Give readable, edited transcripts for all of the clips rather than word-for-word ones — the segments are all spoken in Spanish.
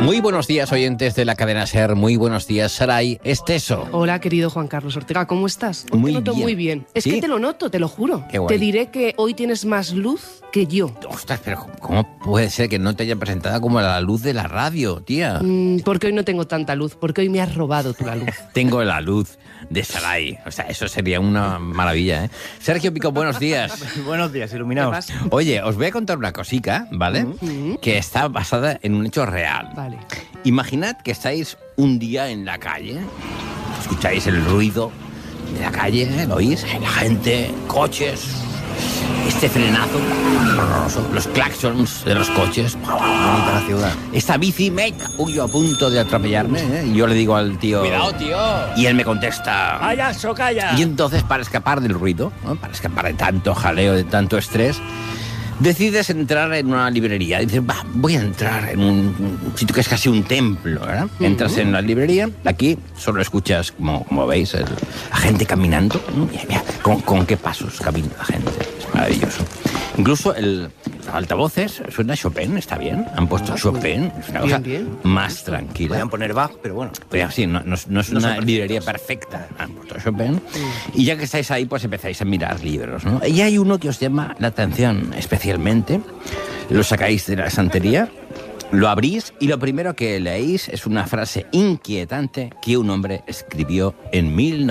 Muy buenos días, oyentes de la cadena SER. Muy buenos días, Saray Esteso. Hola, querido Juan Carlos Ortega, ¿cómo estás? Muy te noto bien. muy bien. Es ¿Sí? que te lo noto, te lo juro. Qué guay. Te diré que hoy tienes más luz que yo. Ostras, pero ¿cómo puede ser que no te haya presentado como la luz de la radio, tía? Porque hoy no tengo tanta luz, porque hoy me has robado tú la luz. Tengo la luz de Saray. O sea, eso sería una maravilla, ¿eh? Sergio Pico, buenos días. Buenos días, ¿Qué iluminados. pasa? Oye, os voy a contar una cosica, ¿vale? Que está basada en un hecho real. Vale. Imaginad que estáis un día en la calle, escucháis el ruido de la calle, ¿lo oís? La gente, coches, este frenazo, los claxons de los coches. Bonita la ciudad. Esta bici me yo a punto de atropellarme, ¿eh? Y yo le digo al tío... ¡Cuidado, tío! Y él me contesta... ¡Calla, socalla! Y entonces, para escapar del ruido, ¿no? Para escapar de tanto jaleo, de tanto estrés, decides entrar en una librería. Dices, voy a entrar en un sitio que es casi un templo, ¿verdad? Entras en la librería, aquí solo escuchas, como veis, la gente caminando. Mira, con qué pasos camina la gente. Es maravilloso. Incluso el altavoces suena Chopin, está bien. Han puesto Chopin, es una cosa bien. más tranquila. Podían poner Bach, pero bueno. Pues sí, no es una librería perfecta. Han puesto Chopin. Y ya que estáis ahí, pues empezáis a mirar libros, ¿no? Y hay uno que os llama la atención especialmente. Lo sacáis de la estantería, lo abrís y lo primero que leéis es una frase inquietante que un hombre escribió en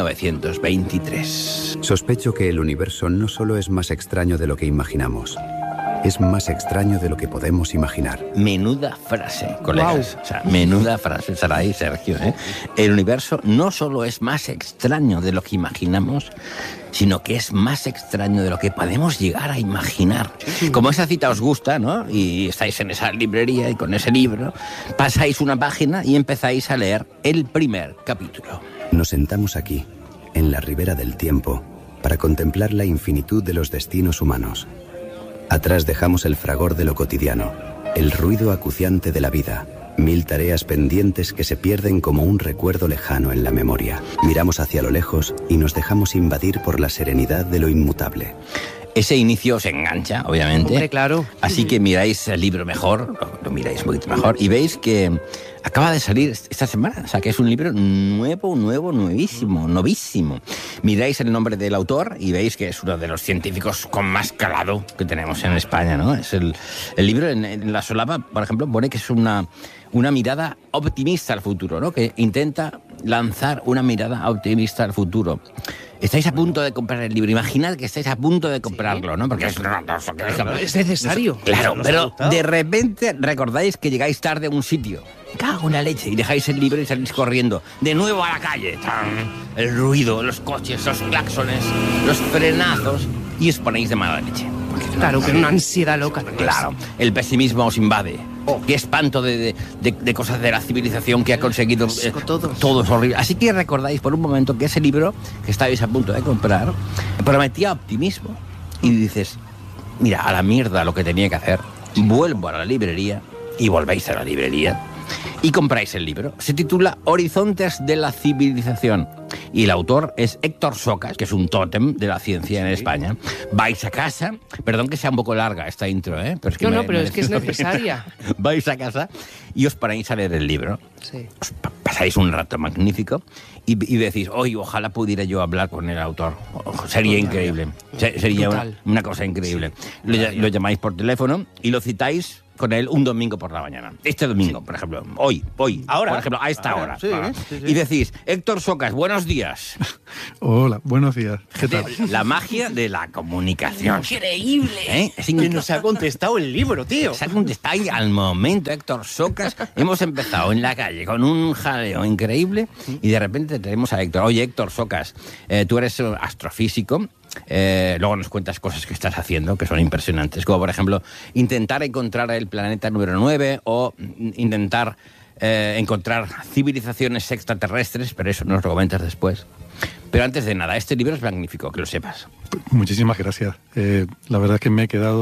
1923. Sospecho que el universo no solo es más extraño de lo que imaginamos, es más extraño de lo que podemos imaginar. Menuda frase, colegas. O sea, menuda frase, Saray, Sergio, ¿eh? El universo no solo es más extraño de lo que imaginamos, sino que es más extraño de lo que podemos llegar a imaginar. Como esa cita os gusta, ¿no? Y estáis en esa librería y con ese libro, pasáis una página y empezáis a leer el primer capítulo. Nos sentamos aquí, en la ribera del tiempo, para contemplar la infinitud de los destinos humanos. Atrás dejamos el fragor de lo cotidiano, el ruido acuciante de la vida, 1000 tareas pendientes que se pierden como un recuerdo lejano en la memoria. Miramos hacia lo lejos y nos dejamos invadir por la serenidad de lo inmutable. Ese inicio os engancha, obviamente. Hombre, claro. Así que miráis el libro mejor, lo miráis un poquito mejor, y veis que acaba de salir esta semana. O sea, que es un libro nuevísimo, novísimo. Miráis el nombre del autor y veis que es uno de los científicos con más calado que tenemos en España, ¿no? Es el libro, en la solapa, por ejemplo, pone que es una mirada optimista al futuro, ¿no? Que intenta lanzar una mirada optimista al futuro. Estáis a punto de comprar el libro. Imaginad que estáis a punto de comprarlo, ¿no? Porque es necesario. Claro, pero de repente recordáis que llegáis tarde a un sitio. Cago en la leche. Y dejáis el libro y salís corriendo. De nuevo a la calle. ¡Tan! El ruido, los coches, los claxones, los frenazos. Y os ponéis de mala leche. Claro, que una ansiedad loca. Claro, el pesimismo os invade. Qué espanto de cosas de la civilización que ha conseguido. Todo es horrible. Así que recordáis por un momento que ese libro que estáis a punto de comprar prometía optimismo. Y dices, mira, a la mierda lo que tenía que hacer. Vuelvo a la librería y volvéis a la librería y compráis el libro. Se titula Horizontes de la civilización. Y el autor es Héctor Socas, que es un tótem de la ciencia en España. Vais a casa, perdón que sea un poco larga esta intro, ¿eh? Pero es que pero es que es necesaria. Vais a casa y os ponéis a leer el libro. Sí. Os pasáis un rato magnífico y decís, oye, ojalá pudiera yo hablar con el autor. Sería increíble. Sería una cosa increíble. Lo llamáis por teléfono y lo citáis con él un domingo por la mañana. Este domingo, por ejemplo. Hoy. Ahora. Por ejemplo, a esta hora. Sí. Y decís, Héctor Socas, buenos días. Hola, buenos días. ¿Qué tal? La magia de la comunicación. ¡Increíble! Es Que increíble. nos ha contestado el libro, tío. Se ha contestado ahí al momento, Héctor Socas. Hemos empezado en la calle con un jaleo increíble y de repente tenemos a Héctor. Oye, Héctor Socas, tú eres astrofísico. Luego nos cuentas cosas que estás haciendo que son impresionantes, como por ejemplo intentar encontrar el planeta número 9 o intentar encontrar civilizaciones extraterrestres, pero eso nos lo comentas después. Pero antes de nada, este libro es magnífico, que lo sepas. Muchísimas gracias. La verdad es que me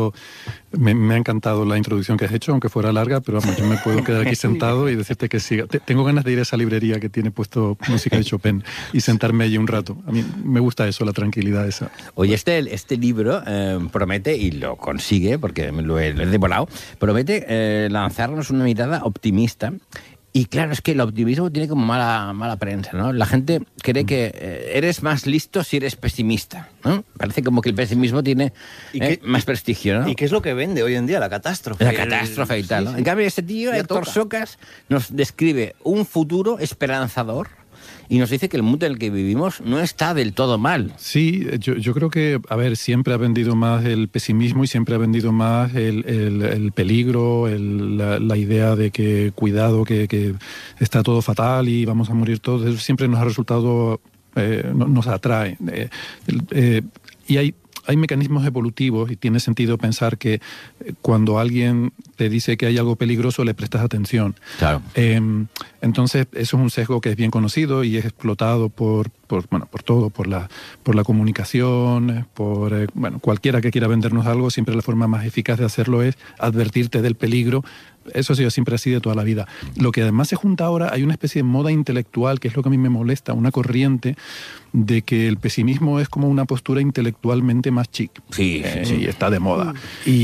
ha encantado la introducción que has hecho, aunque fuera larga, pero vamos, yo me puedo quedar aquí sentado y decirte que siga. Tengo ganas de ir a esa librería que tiene puesto música de Chopin y sentarme allí un rato. A mí me gusta eso, la tranquilidad esa. Oye, este libro promete, y lo consigue, porque lo he devorado, promete lanzarnos una mirada optimista. Y claro, es que el optimismo tiene como mala prensa, ¿no? La gente cree que eres más listo si eres pesimista, ¿no? Parece como que el pesimismo tiene más prestigio, ¿no? ¿Y qué es lo que vende hoy en día? La catástrofe. La catástrofe y tal, ¿no? Sí. En cambio, este tío, Ya Héctor toca. Socas, nos describe un futuro esperanzador y nos dice que el mundo en el que vivimos no está del todo mal. Sí, yo creo que, a ver, siempre ha vendido más el pesimismo y siempre ha vendido más el peligro, la idea de que cuidado, que está todo fatal y vamos a morir todos. Eso siempre nos ha resultado, nos atrae. Y hay mecanismos evolutivos y tiene sentido pensar que cuando alguien te dice que hay algo peligroso le prestas atención. Claro. Entonces eso es un sesgo que es bien conocido y es explotado por todo, por la comunicación, por cualquiera que quiera vendernos algo. Siempre la forma más eficaz de hacerlo es advertirte del peligro. Eso ha sido siempre así de toda la vida. Lo que además se junta ahora, hay una especie de moda intelectual, que es lo que a mí me molesta, una corriente de que el pesimismo es como una postura intelectualmente más chic. Sí. Sí, está de moda.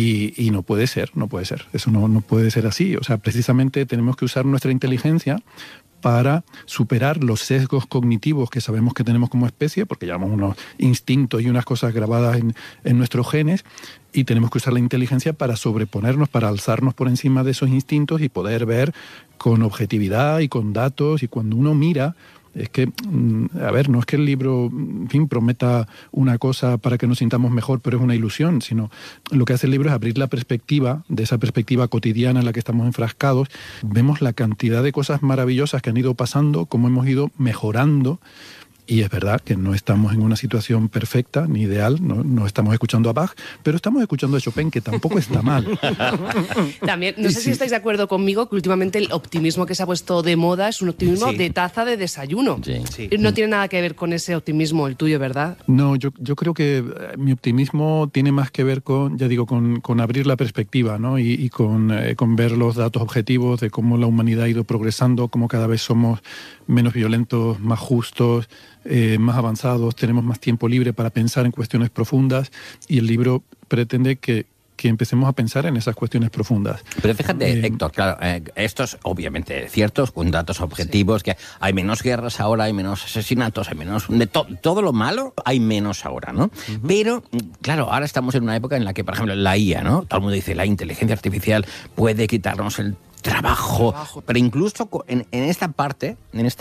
Y no puede ser. Eso no puede ser así. O sea, precisamente tenemos que usar nuestra inteligencia para superar los sesgos cognitivos que sabemos que tenemos como especie, porque llevamos unos instintos y unas cosas grabadas en nuestros genes, y tenemos que usar la inteligencia para sobreponernos, para alzarnos por encima de esos instintos y poder ver con objetividad y con datos. Y cuando uno mira, es que, a ver, no es que el libro, en fin, prometa una cosa para que nos sintamos mejor, pero es una ilusión, sino lo que hace el libro es abrir la perspectiva, de esa perspectiva cotidiana en la que estamos enfrascados. Vemos la cantidad de cosas maravillosas que han ido pasando, cómo hemos ido mejorando. Y es verdad que no estamos en una situación perfecta ni ideal, no estamos escuchando a Bach, pero estamos escuchando a Chopin, que tampoco está mal. También, no sé si estáis de acuerdo conmigo que últimamente el optimismo que se ha puesto de moda es un optimismo de taza de desayuno. Sí. No tiene nada que ver con ese optimismo, el tuyo, ¿verdad? No, yo creo que mi optimismo tiene más que ver con, ya digo, con abrir la perspectiva, ¿no? Y con ver los datos objetivos de cómo la humanidad ha ido progresando, cómo cada vez somos menos violentos, más justos, más avanzados, tenemos más tiempo libre para pensar en cuestiones profundas, y el libro pretende que empecemos a pensar en esas cuestiones profundas. Pero fíjate, Héctor, claro, esto es obviamente cierto, con datos objetivos, que hay menos guerras ahora, hay menos asesinatos, hay menos... todo lo malo hay menos ahora, ¿no? Pero, claro, ahora estamos en una época en la que, por ejemplo, la IA, ¿no? Todo el mundo dice, la inteligencia artificial puede quitarnos el trabajo, pero incluso en esta parte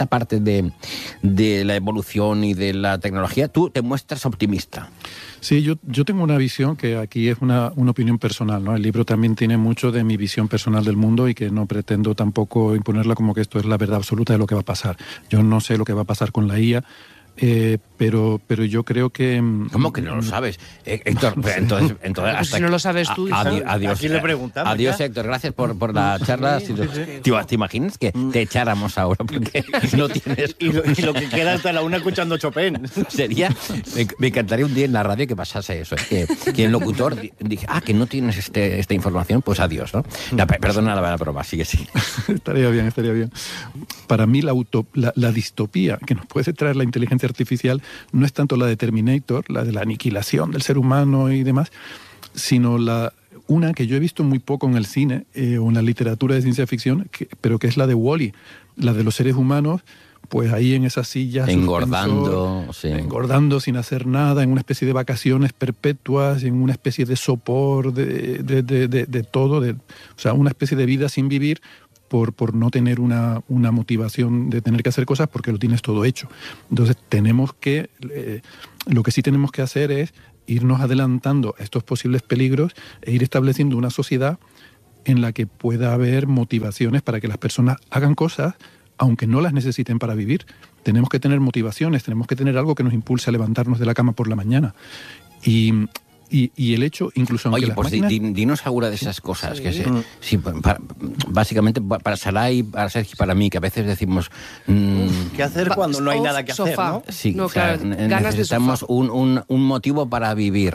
de la evolución y de la tecnología, tú te muestras optimista. Sí, yo tengo una visión que aquí es una opinión personal, ¿no? El libro también tiene mucho de mi visión personal del mundo y que no pretendo tampoco imponerla como que esto es la verdad absoluta de lo que va a pasar. Yo no sé lo que va a pasar con la IA, pero yo creo que... ¿Cómo que no lo sabes? Héctor, entonces hasta si no lo sabes tú, adiós. Aquí le preguntamos. Adiós, ya. Héctor, gracias por la charla. ¿Te imaginas que te echáramos ahora? Porque no tienes... Y lo que queda hasta la una escuchando Chopin. Sería... Me encantaría un día en la radio que pasase eso. Que el locutor dije, que no tienes esta información, pues adiós, ¿no? No, perdona la broma, sigue. Estaría bien. Para mí la distopía que nos puede traer la inteligencia artificial no es tanto la de Terminator, la de la aniquilación del ser humano y demás, sino una que yo he visto muy poco en el cine o en la literatura de ciencia ficción, pero que es la de Wall-E, la de los seres humanos, pues ahí en esas sillas engordando sin hacer nada, en una especie de vacaciones perpetuas, en una especie de sopor de todo, o sea, una especie de vida sin vivir, por no tener una motivación de tener que hacer cosas porque lo tienes todo hecho. Entonces lo que sí tenemos que hacer es irnos adelantando a estos posibles peligros e ir estableciendo una sociedad en la que pueda haber motivaciones para que las personas hagan cosas aunque no las necesiten para vivir. Tenemos que tener motivaciones, tenemos que tener algo que nos impulse a levantarnos de la cama por la mañana. Y Y el hecho, incluso aunque Oye, las pues máquinas... dinos alguna de esas cosas que básicamente para Saray, para Sergio y para mí, que a veces decimos... ¿Qué hacer cuando no hay nada que hacer, sofá. no? Sí, No, o sea, claro, ganas de necesitamos sofá. un motivo para vivir.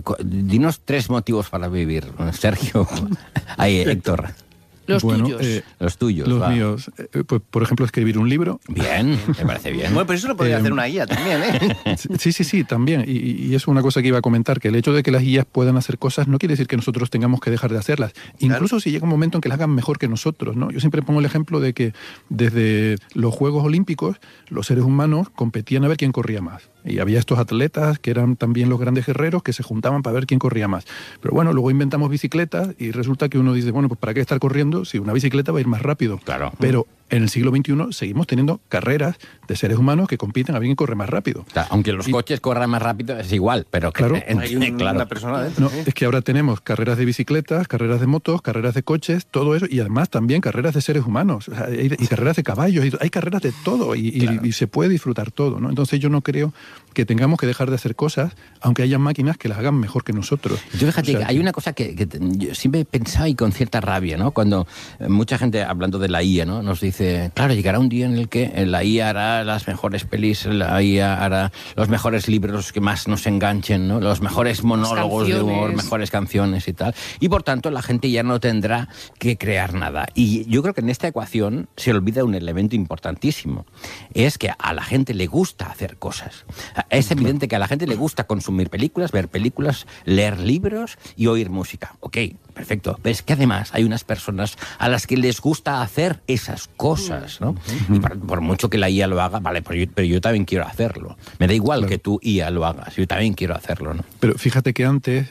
Dinos 3 motivos para vivir, Sergio. Ahí, Héctor. Los tuyos. Los tuyos. Los va. míos. Pues, por ejemplo, escribir un libro. Bien, me parece bien. Bueno, pero eso lo podría hacer una guía también, ¿eh? Sí, también. Y es una cosa que iba a comentar, que el hecho de que las guías puedan hacer cosas no quiere decir que nosotros tengamos que dejar de hacerlas. Incluso si llega un momento en que las hagan mejor que nosotros, ¿no? Yo siempre pongo el ejemplo de que desde los Juegos Olímpicos los seres humanos competían a ver quién corría más. Y había estos atletas que eran también los grandes guerreros que se juntaban para ver quién corría más. Pero bueno, luego inventamos bicicletas y resulta que uno dice, bueno, pues ¿para qué estar corriendo si una bicicleta va a ir más rápido? Claro. Pero en el siglo XXI seguimos teniendo carreras de seres humanos que compiten a ver quién corre más rápido. Claro, aunque los coches corran más rápido es igual, pero Claro. Hay una persona dentro. No, es que ahora tenemos carreras de bicicletas, carreras de motos, carreras de coches, todo eso, y además también carreras de seres humanos, o sea, y carreras de caballos, hay carreras de todo, y se puede disfrutar todo, ¿no? Entonces yo no creo que tengamos que dejar de hacer cosas, aunque haya máquinas que las hagan mejor que nosotros. Yo fíjate, O sea, que hay una cosa que yo siempre he pensado y con cierta rabia, ¿no? Cuando mucha gente, hablando de la IA, ¿no? Nos dice, claro, llegará un día en el que la IA hará las mejores pelis, la IA hará los mejores libros que más nos enganchen, ¿no? Los mejores monólogos de humor, mejores canciones y tal. Y por tanto la gente ya no tendrá que crear nada. Y yo creo que en esta ecuación se olvida un elemento importantísimo. Es que a la gente le gusta hacer cosas. Es evidente que a la gente le gusta consumir películas, ver películas, leer libros y oír música. Ok, perfecto. Pero es que además hay unas personas a las que les gusta hacer esas cosas, ¿no? Y por mucho que la IA lo haga, vale, pero yo también quiero hacerlo. Me da igual que tú IA lo hagas, yo también quiero hacerlo, ¿no? Pero fíjate que antes,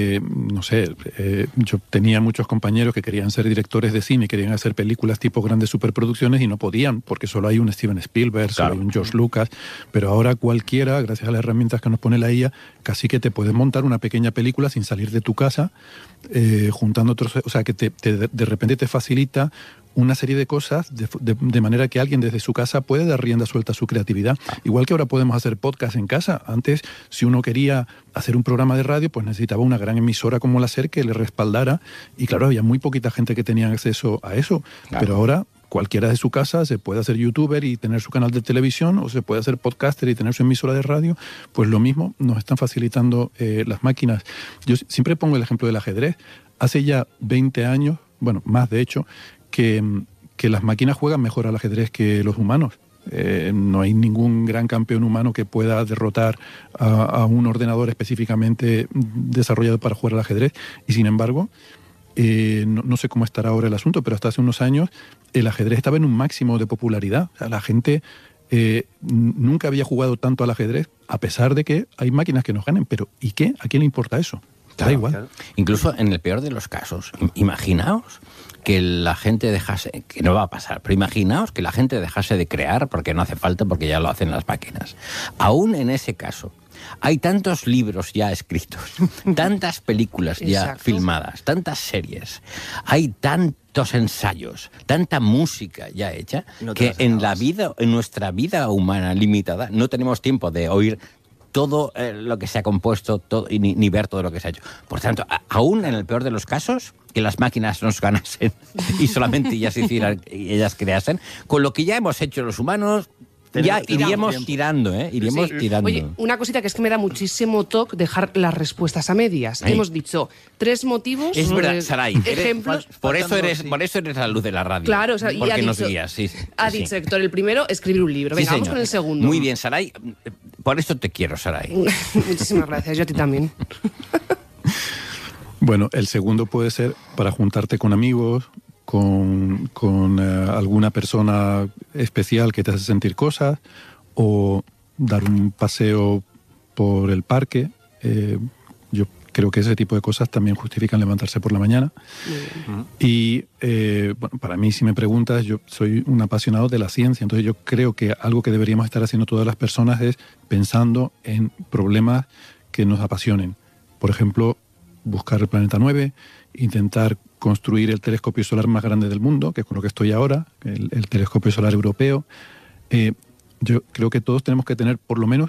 no sé, yo tenía muchos compañeros que querían ser directores de cine, querían hacer películas tipo grandes superproducciones y no podían, porque solo hay un Steven Spielberg, solo hay un George Lucas, pero ahora cualquiera, gracias a las herramientas que nos pone la IA, casi que te puedes montar una pequeña película sin salir de tu casa, juntando otros, o sea, que de repente te facilita una serie de cosas de manera que alguien desde su casa puede dar rienda suelta a su creatividad. Igual que ahora podemos hacer podcast en casa. Antes, si uno quería hacer un programa de radio, pues necesitaba una gran emisora como la SER que le respaldara. Y claro, había muy poquita gente que tenía acceso a eso. Claro. Pero ahora cualquiera de su casa se puede hacer youtuber y tener su canal de televisión, o se puede hacer podcaster y tener su emisora de radio. Pues lo mismo nos están facilitando las máquinas. Yo siempre pongo el ejemplo del ajedrez. Hace ya 20 años, bueno, más de hecho, que las máquinas juegan mejor al ajedrez que los humanos. No hay ningún gran campeón humano que pueda derrotar a un ordenador específicamente desarrollado para jugar al ajedrez. Y sin embargo, no sé cómo estará ahora el asunto, pero hasta hace unos años el ajedrez estaba en un máximo de popularidad. O sea, la gente nunca había jugado tanto al ajedrez, a pesar de que hay máquinas que nos ganen. Pero ¿y qué? ¿A quién le importa eso? Da igual. Claro. Incluso en el peor de los casos, imaginaos que la gente dejase, que no va a pasar, pero imaginaos que la gente dejase de crear porque no hace falta, porque ya lo hacen las máquinas. Aún en ese caso, hay tantos libros ya escritos, tantas películas ya filmadas, tantas series, hay tantos ensayos, tanta música ya hecha, que en nuestra vida humana limitada no tenemos tiempo de oír todo lo que se ha compuesto todo, ni ver todo lo que se ha hecho. Por tanto, aún en el peor de los casos, que las máquinas nos ganasen y solamente ellas creasen, con lo que ya hemos hecho los humanos, ya iríamos tirando, iríamos tirando. Oye, una cosita que es que me da muchísimo toque dejar las respuestas a medias. Hemos dicho 3 motivos. Es verdad, Saray. Ejemplos. Por eso eres la luz de la radio. Claro, o sea, porque nos guías. Sí, ha dicho Héctor, el primero, escribir un libro. Venga, vamos con el segundo. Muy bien, Saray. Por eso te quiero, Saray. Muchísimas gracias. Yo a ti también. Bueno, el segundo puede ser para juntarte con amigos, con alguna persona especial que te hace sentir cosas, o dar un paseo por el parque. Yo creo que ese tipo de cosas también justifican levantarse por la mañana. Y bueno, para mí, si me preguntas, yo soy un apasionado de la ciencia, entonces yo creo que algo que deberíamos estar haciendo todas las personas es pensando en problemas que nos apasionen. Por ejemplo, buscar el planeta 9, intentar construir el telescopio solar más grande del mundo, que es con lo que estoy ahora, el telescopio solar europeo. Yo creo que todos tenemos que tener por lo menos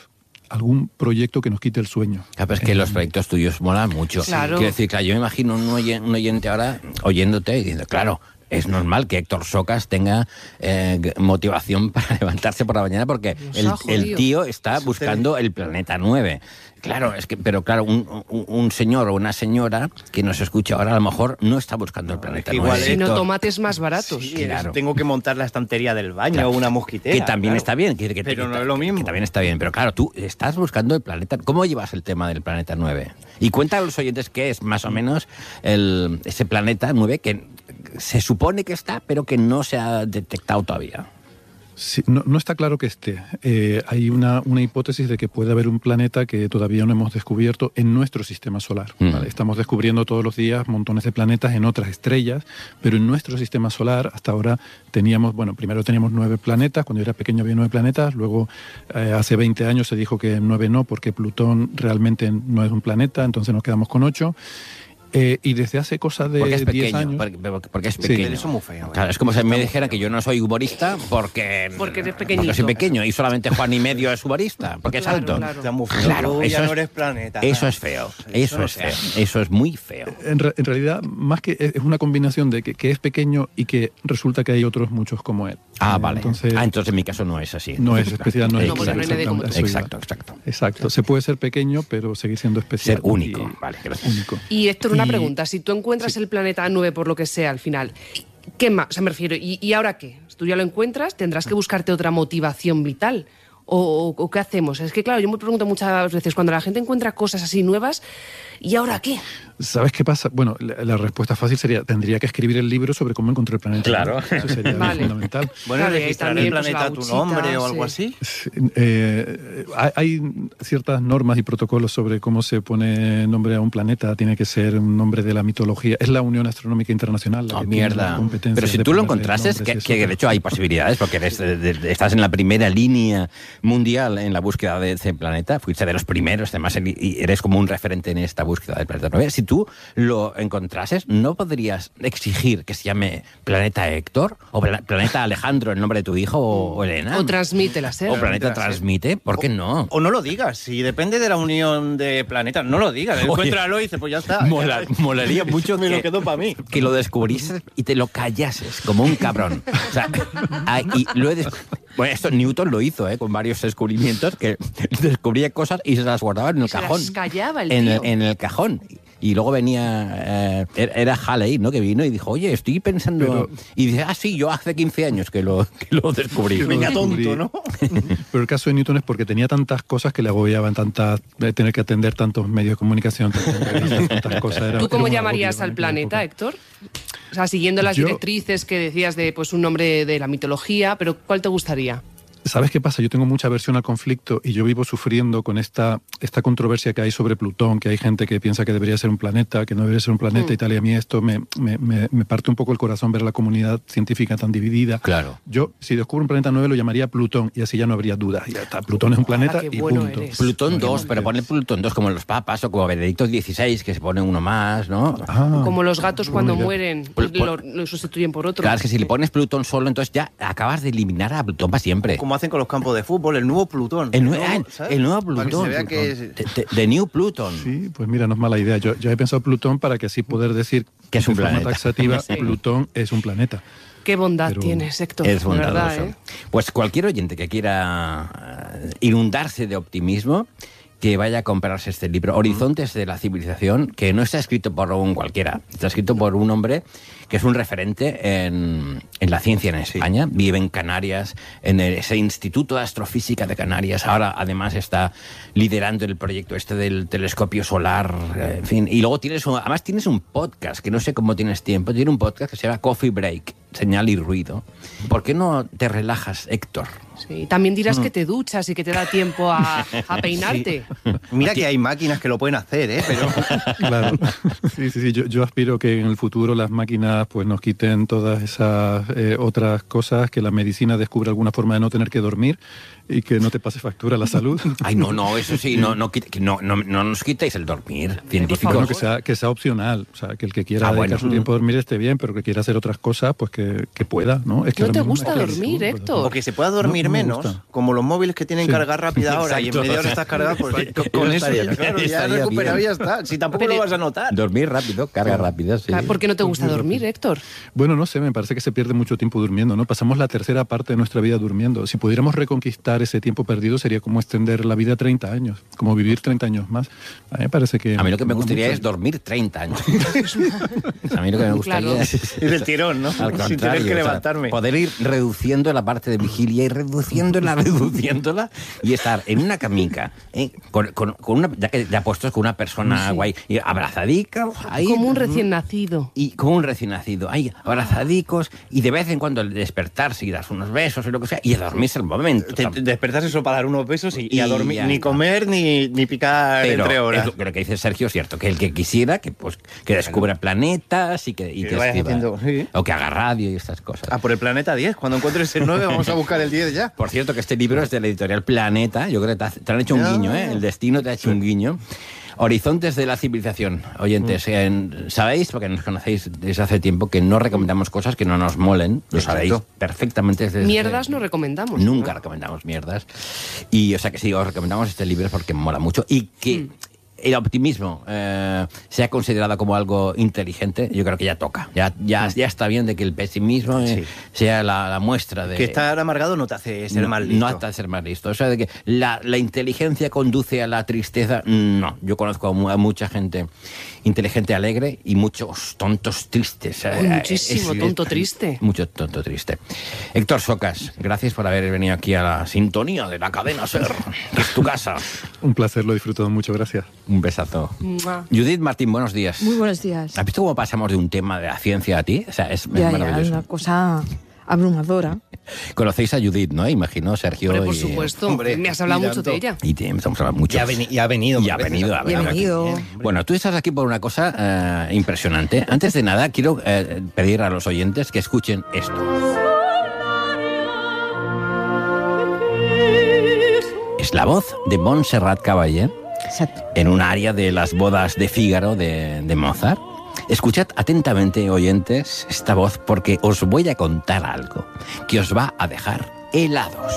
algún proyecto que nos quite el sueño. Claro, pero es que los proyectos tuyos molan mucho. Claro. Quiero decir, claro, yo me imagino un oyente ahora oyéndote y diciendo, claro, es normal que Héctor Socas tenga motivación para levantarse por la mañana porque el tío está buscando el planeta 9. Claro, pero claro, un señor o una señora que nos escucha ahora a lo mejor no está buscando el planeta 9. Igual, sino tomates más baratos. Sí, claro. Tengo que montar la estantería del baño o una mosquitera. Que también está bien. Pero no es lo mismo. Que también está bien. Pero claro, tú estás buscando el planeta. ¿Cómo llevas el tema del planeta 9? Y cuenta a los oyentes qué es más o menos ese planeta 9 que se supone que está, pero que no se ha detectado todavía. Sí, no está claro que esté. Hay una hipótesis de que puede haber un planeta que todavía no hemos descubierto en nuestro sistema solar. ¿Vale? Estamos descubriendo todos los días montones de planetas en otras estrellas, pero en nuestro sistema solar hasta ahora primero teníamos 9 planetas. Cuando yo era pequeño había 9 planetas. Luego, hace 20 años se dijo que 9 no, porque Plutón realmente no es un planeta, entonces nos quedamos con 8. Y desde hace cosas de 10 años... Porque es pequeño. Sí, eso es muy feo. Claro, es como si me dijera que yo no soy humorista porque eres pequeñito. Porque soy pequeño y solamente Juan y medio es humorista, porque es alto. Claro, eso no eres planeta. Eso es feo. Eso es feo. Eso es muy feo. En realidad, más que es una combinación de que es pequeño y que resulta que hay otros muchos como él. Vale. Entonces en mi caso no es así. No es especial, no es Exacto. Exacto. Se puede ser pequeño, pero seguir siendo especial. Ser único. Vale, gracias. Único. Y Héctor, una pregunta. Si tú encuentras el planeta 9 por lo que sea al final, ¿qué más? O sea, me refiero, ¿y ahora qué? Si tú ya lo encuentras, tendrás que buscarte otra motivación vital. ¿O qué hacemos? Es que, claro, yo me pregunto muchas veces, cuando la gente encuentra cosas así nuevas, ¿y ahora qué? ¿Sabes qué pasa? Bueno, la respuesta fácil sería, tendría que escibir el libro sobre cómo encontrar el planeta. Claro. Eso sería fundamental. Bueno, claro, registrar el planeta a tu nombre o algo así. Hay ciertas normas y protocolos sobre cómo se pone nombre a un planeta. Tiene que ser un nombre de la mitología. Es la Unión Astronómica Internacional. Mierda. Pero si tú lo encontrases, que de hecho hay posibilidades, porque estás en la primera línea mundial en la búsqueda de ese planeta, fuiste de los primeros, además, y eres como un referente en esta búsqueda del planeta 9. Si tú lo encontrases, ¿no podrías exigir que se llame Planeta Héctor? ¿O Planeta Alejandro, el nombre de tu hijo, o Elena? O Transmite la serie. ¿O Planeta Transmite? ¿Por qué no? O no lo digas, si depende de la unión de planetas, no lo digas. Encuéntralo y dices, pues ya está. Molaría mucho me lo quedo para mí. Que lo descubrieses y te lo callases, como un cabrón. O sea, bueno, esto Newton lo hizo, con varios descubrimientos, que descubría cosas y se las guardaba en el cajón. Se las callaba el tío. En el cajón. Y luego venía, era Halley, ¿no? Que vino y dijo, oye, estoy pensando... y dice, sí, yo hace 15 años que lo descubrí. Venga, tonto, ¿no? Pero el caso de Newton es porque tenía tantas cosas que le agobiaban, tener que atender tantos medios de comunicación, tantas cosas. ¿Tú cómo llamarías al planeta, Héctor? O sea, siguiendo las directrices que decías de pues un nombre de la mitología, pero ¿cuál te gustaría? ¿Sabes qué pasa? Yo tengo mucha aversión al conflicto y yo vivo sufriendo con esta controversia que hay sobre Plutón, que hay gente que piensa que debería ser un planeta, que no debería ser un planeta y tal, y a mí esto me parte un poco el corazón ver la comunidad científica tan dividida. Claro. Yo, si descubro un planeta 9, lo llamaría Plutón y así ya no habría duda. Ya está, Plutón es un planeta y punto. Plutón 2, pero pone Plutón 2 como los papas o como Benedicto XVI, que se pone uno más, ¿no? Como los gatos cuando mueren, lo sustituyen por otro. Claro, es que si le pones Plutón solo, entonces ya acabas de eliminar a Plutón para siempre. Como hacen con los campos de fútbol, el nuevo Plutón. El nuevo Plutón. Para que se vea que es... The New Pluton. Sí, pues mira, no es mala idea. Yo he pensado Plutón para que así poder decir que es un planeta. Taxativa, sí. Plutón es un planeta. Qué bondad tienes, Héctor. Es bondadoso. ¿Verdad, Pues cualquier oyente que quiera inundarse de optimismo, que vaya a comprarse este libro, Horizontes de la Civilización, que no está escrito por un cualquiera, está escrito por un hombre que es un referente en la ciencia en España, vive en Canarias, en ese Instituto de Astrofísica de Canarias, ahora además está liderando el proyecto del telescopio solar, en fin, y luego además tienes un podcast, que no sé cómo tienes tiempo, tiene un podcast que se llama Coffee Break, Señal y Ruido. ¿Por qué no te relajas, Héctor? Sí, también dirás que te duchas y que te da tiempo a peinarte. Sí. Mira que hay máquinas que lo pueden hacer, pero... Claro. Sí, yo aspiro que en el futuro las máquinas pues nos quiten todas esas otras cosas, que la medicina descubra alguna forma de no tener que dormir y que no te pase factura a la salud. Ay, no, eso sí, no nos quitéis el dormir, científicos. Bueno, que sea opcional, o sea, que el que quiera dedicar su tiempo a dormir esté bien, pero que quiera hacer otras cosas, pues que pueda, ¿no? Es que ¿No te gusta dormir, Héctor? O que se pueda dormir menos, como los móviles que tienen carga rápida ahora. Exacto. Y en media hora estás cargado, pues con eso ya recuperado y ya está. Si tampoco lo vas a notar. Dormir rápido, carga rápida, sí. ¿Por qué no te gusta dormir, Héctor? Bueno, no sé, me parece que se pierde mucho tiempo durmiendo, ¿no? Pasamos la tercera parte de nuestra vida durmiendo. Si pudiéramos reconquistar ese tiempo perdido, sería como extender la vida 30 años, como vivir 30 años más. A mí me parece que... A mí lo que me gustaría es dormir 30 años. A mí lo que me gustaría es... Y del tirón, ¿no? Al contrario, sin tener que levantarme. Poder ir reduciendo la parte de vigilia y reduciéndola y estar en una camica, con una, ya puestos con una persona guay, y abrazadica, ahí, como un recién nacido. Y como un recién nacido, ahí abrazadicos, y de vez en cuando el despertarse y das unos besos y lo que sea, y a dormirse el momento. Despertarse solo para dar unos besos y a dormir, ni comer ni picar entre horas. Es lo que dice Sergio es cierto, que el que quisiera que descubra planetas y que escriba, o que haga radio y estas cosas. Por el planeta 10, cuando encuentres el 9 vamos a buscar el 10 ya. Por cierto, que este libro es de la editorial Planeta, yo creo que te han hecho un guiño, ¿eh? El destino te ha hecho un guiño. Horizontes de la civilización. Oyentes, sabéis, porque nos conocéis desde hace tiempo, que no recomendamos cosas que no nos molen. Lo sabéis perfectamente. Mierdas no recomendamos. Nunca recomendamos mierdas. Y o sea que sí, os recomendamos este libro porque mola mucho y que... El optimismo sea considerado como algo inteligente, yo creo que ya toca. Ya está bien de que el pesimismo sea la muestra de... Que estar amargado no te hace ser más listo. No te hace ser más listo. O sea, de que la inteligencia conduce a la tristeza, no. Yo conozco a mucha gente inteligente, alegre, y muchos tontos tristes. Muchísimo tonto triste. Mucho tonto triste. Héctor Socas, gracias por haber venido aquí a la sintonía de la cadena SER, que es tu casa. Un placer, lo he disfrutado mucho, gracias. Un besazo. Judith Martín, buenos días. Muy buenos días. ¿Has visto cómo pasamos de un tema de la ciencia a ti? O sea, es maravilloso. Es una cosa abrumadora. Conocéis a Judith, ¿no? Imagino, Sergio. Hombre, por supuesto. Hombre, me has hablado mucho de ella. Y estamos hablando mucho. Y ha venido. Bueno, tú estás aquí por una cosa impresionante. Antes de nada, quiero pedir a los oyentes que escuchen esto. Es la voz de Montserrat Caballé. Exacto. En un área de las bodas de Fígaro de Mozart. Escuchad atentamente, oyentes, esta voz, porque os voy a contar algo que os va a dejar helados.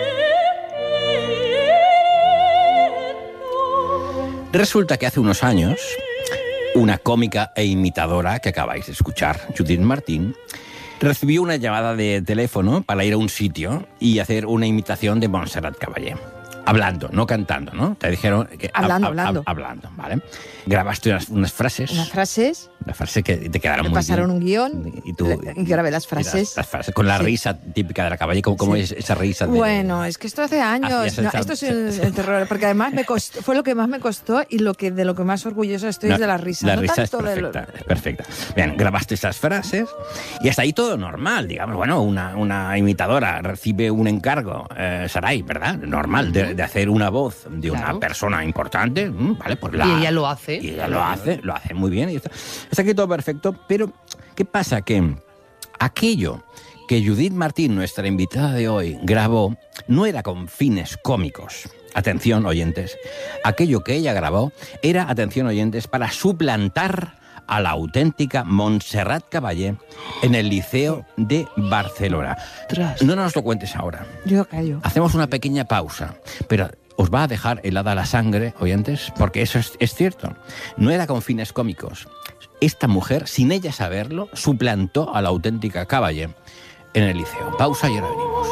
Resulta que hace unos años, una cómica e imitadora que acabáis de escuchar, Judith Martín, recibió una llamada de teléfono para ir a un sitio y hacer una imitación de Montserrat Caballé. Hablando, no cantando, ¿no? Te dijeron que... Hablando. Hablando, ¿vale? Grabaste unas frases. Unas frases. Las frases que te quedaron muy bien. Me pasaron un guión y grabé las frases. Las frases con la risa típica de la Caballé. ¿Cómo es esa risa? Bueno, es que esto hace años. Esto es el terror, porque además fue lo que más me costó y de lo que más orgullosa estoy es de la risa. La risa es perfecta. Bien, grabaste esas frases y hasta ahí todo normal, digamos. Bueno, una imitadora recibe un encargo, Saray, ¿verdad? Normal, de hacer una voz de una persona importante, ¿vale? Pues y ella lo hace. Y ella lo hace muy bien. Y está aquí todo perfecto, pero ¿qué pasa? Que aquello que Judith Martín, nuestra invitada de hoy, grabó, no era con fines cómicos. Atención, oyentes. Aquello que ella grabó era, atención, oyentes, para suplantar a la auténtica Montserrat Caballé en el Liceo de Barcelona. No nos lo cuentes ahora. Yo callo. Hacemos una pequeña pausa, pero os va a dejar helada la sangre, oyentes, porque eso es cierto. No era con fines cómicos. Esta mujer, sin ella saberlo, suplantó a la auténtica Caballé en el Liceo. Pausa y ahora venimos.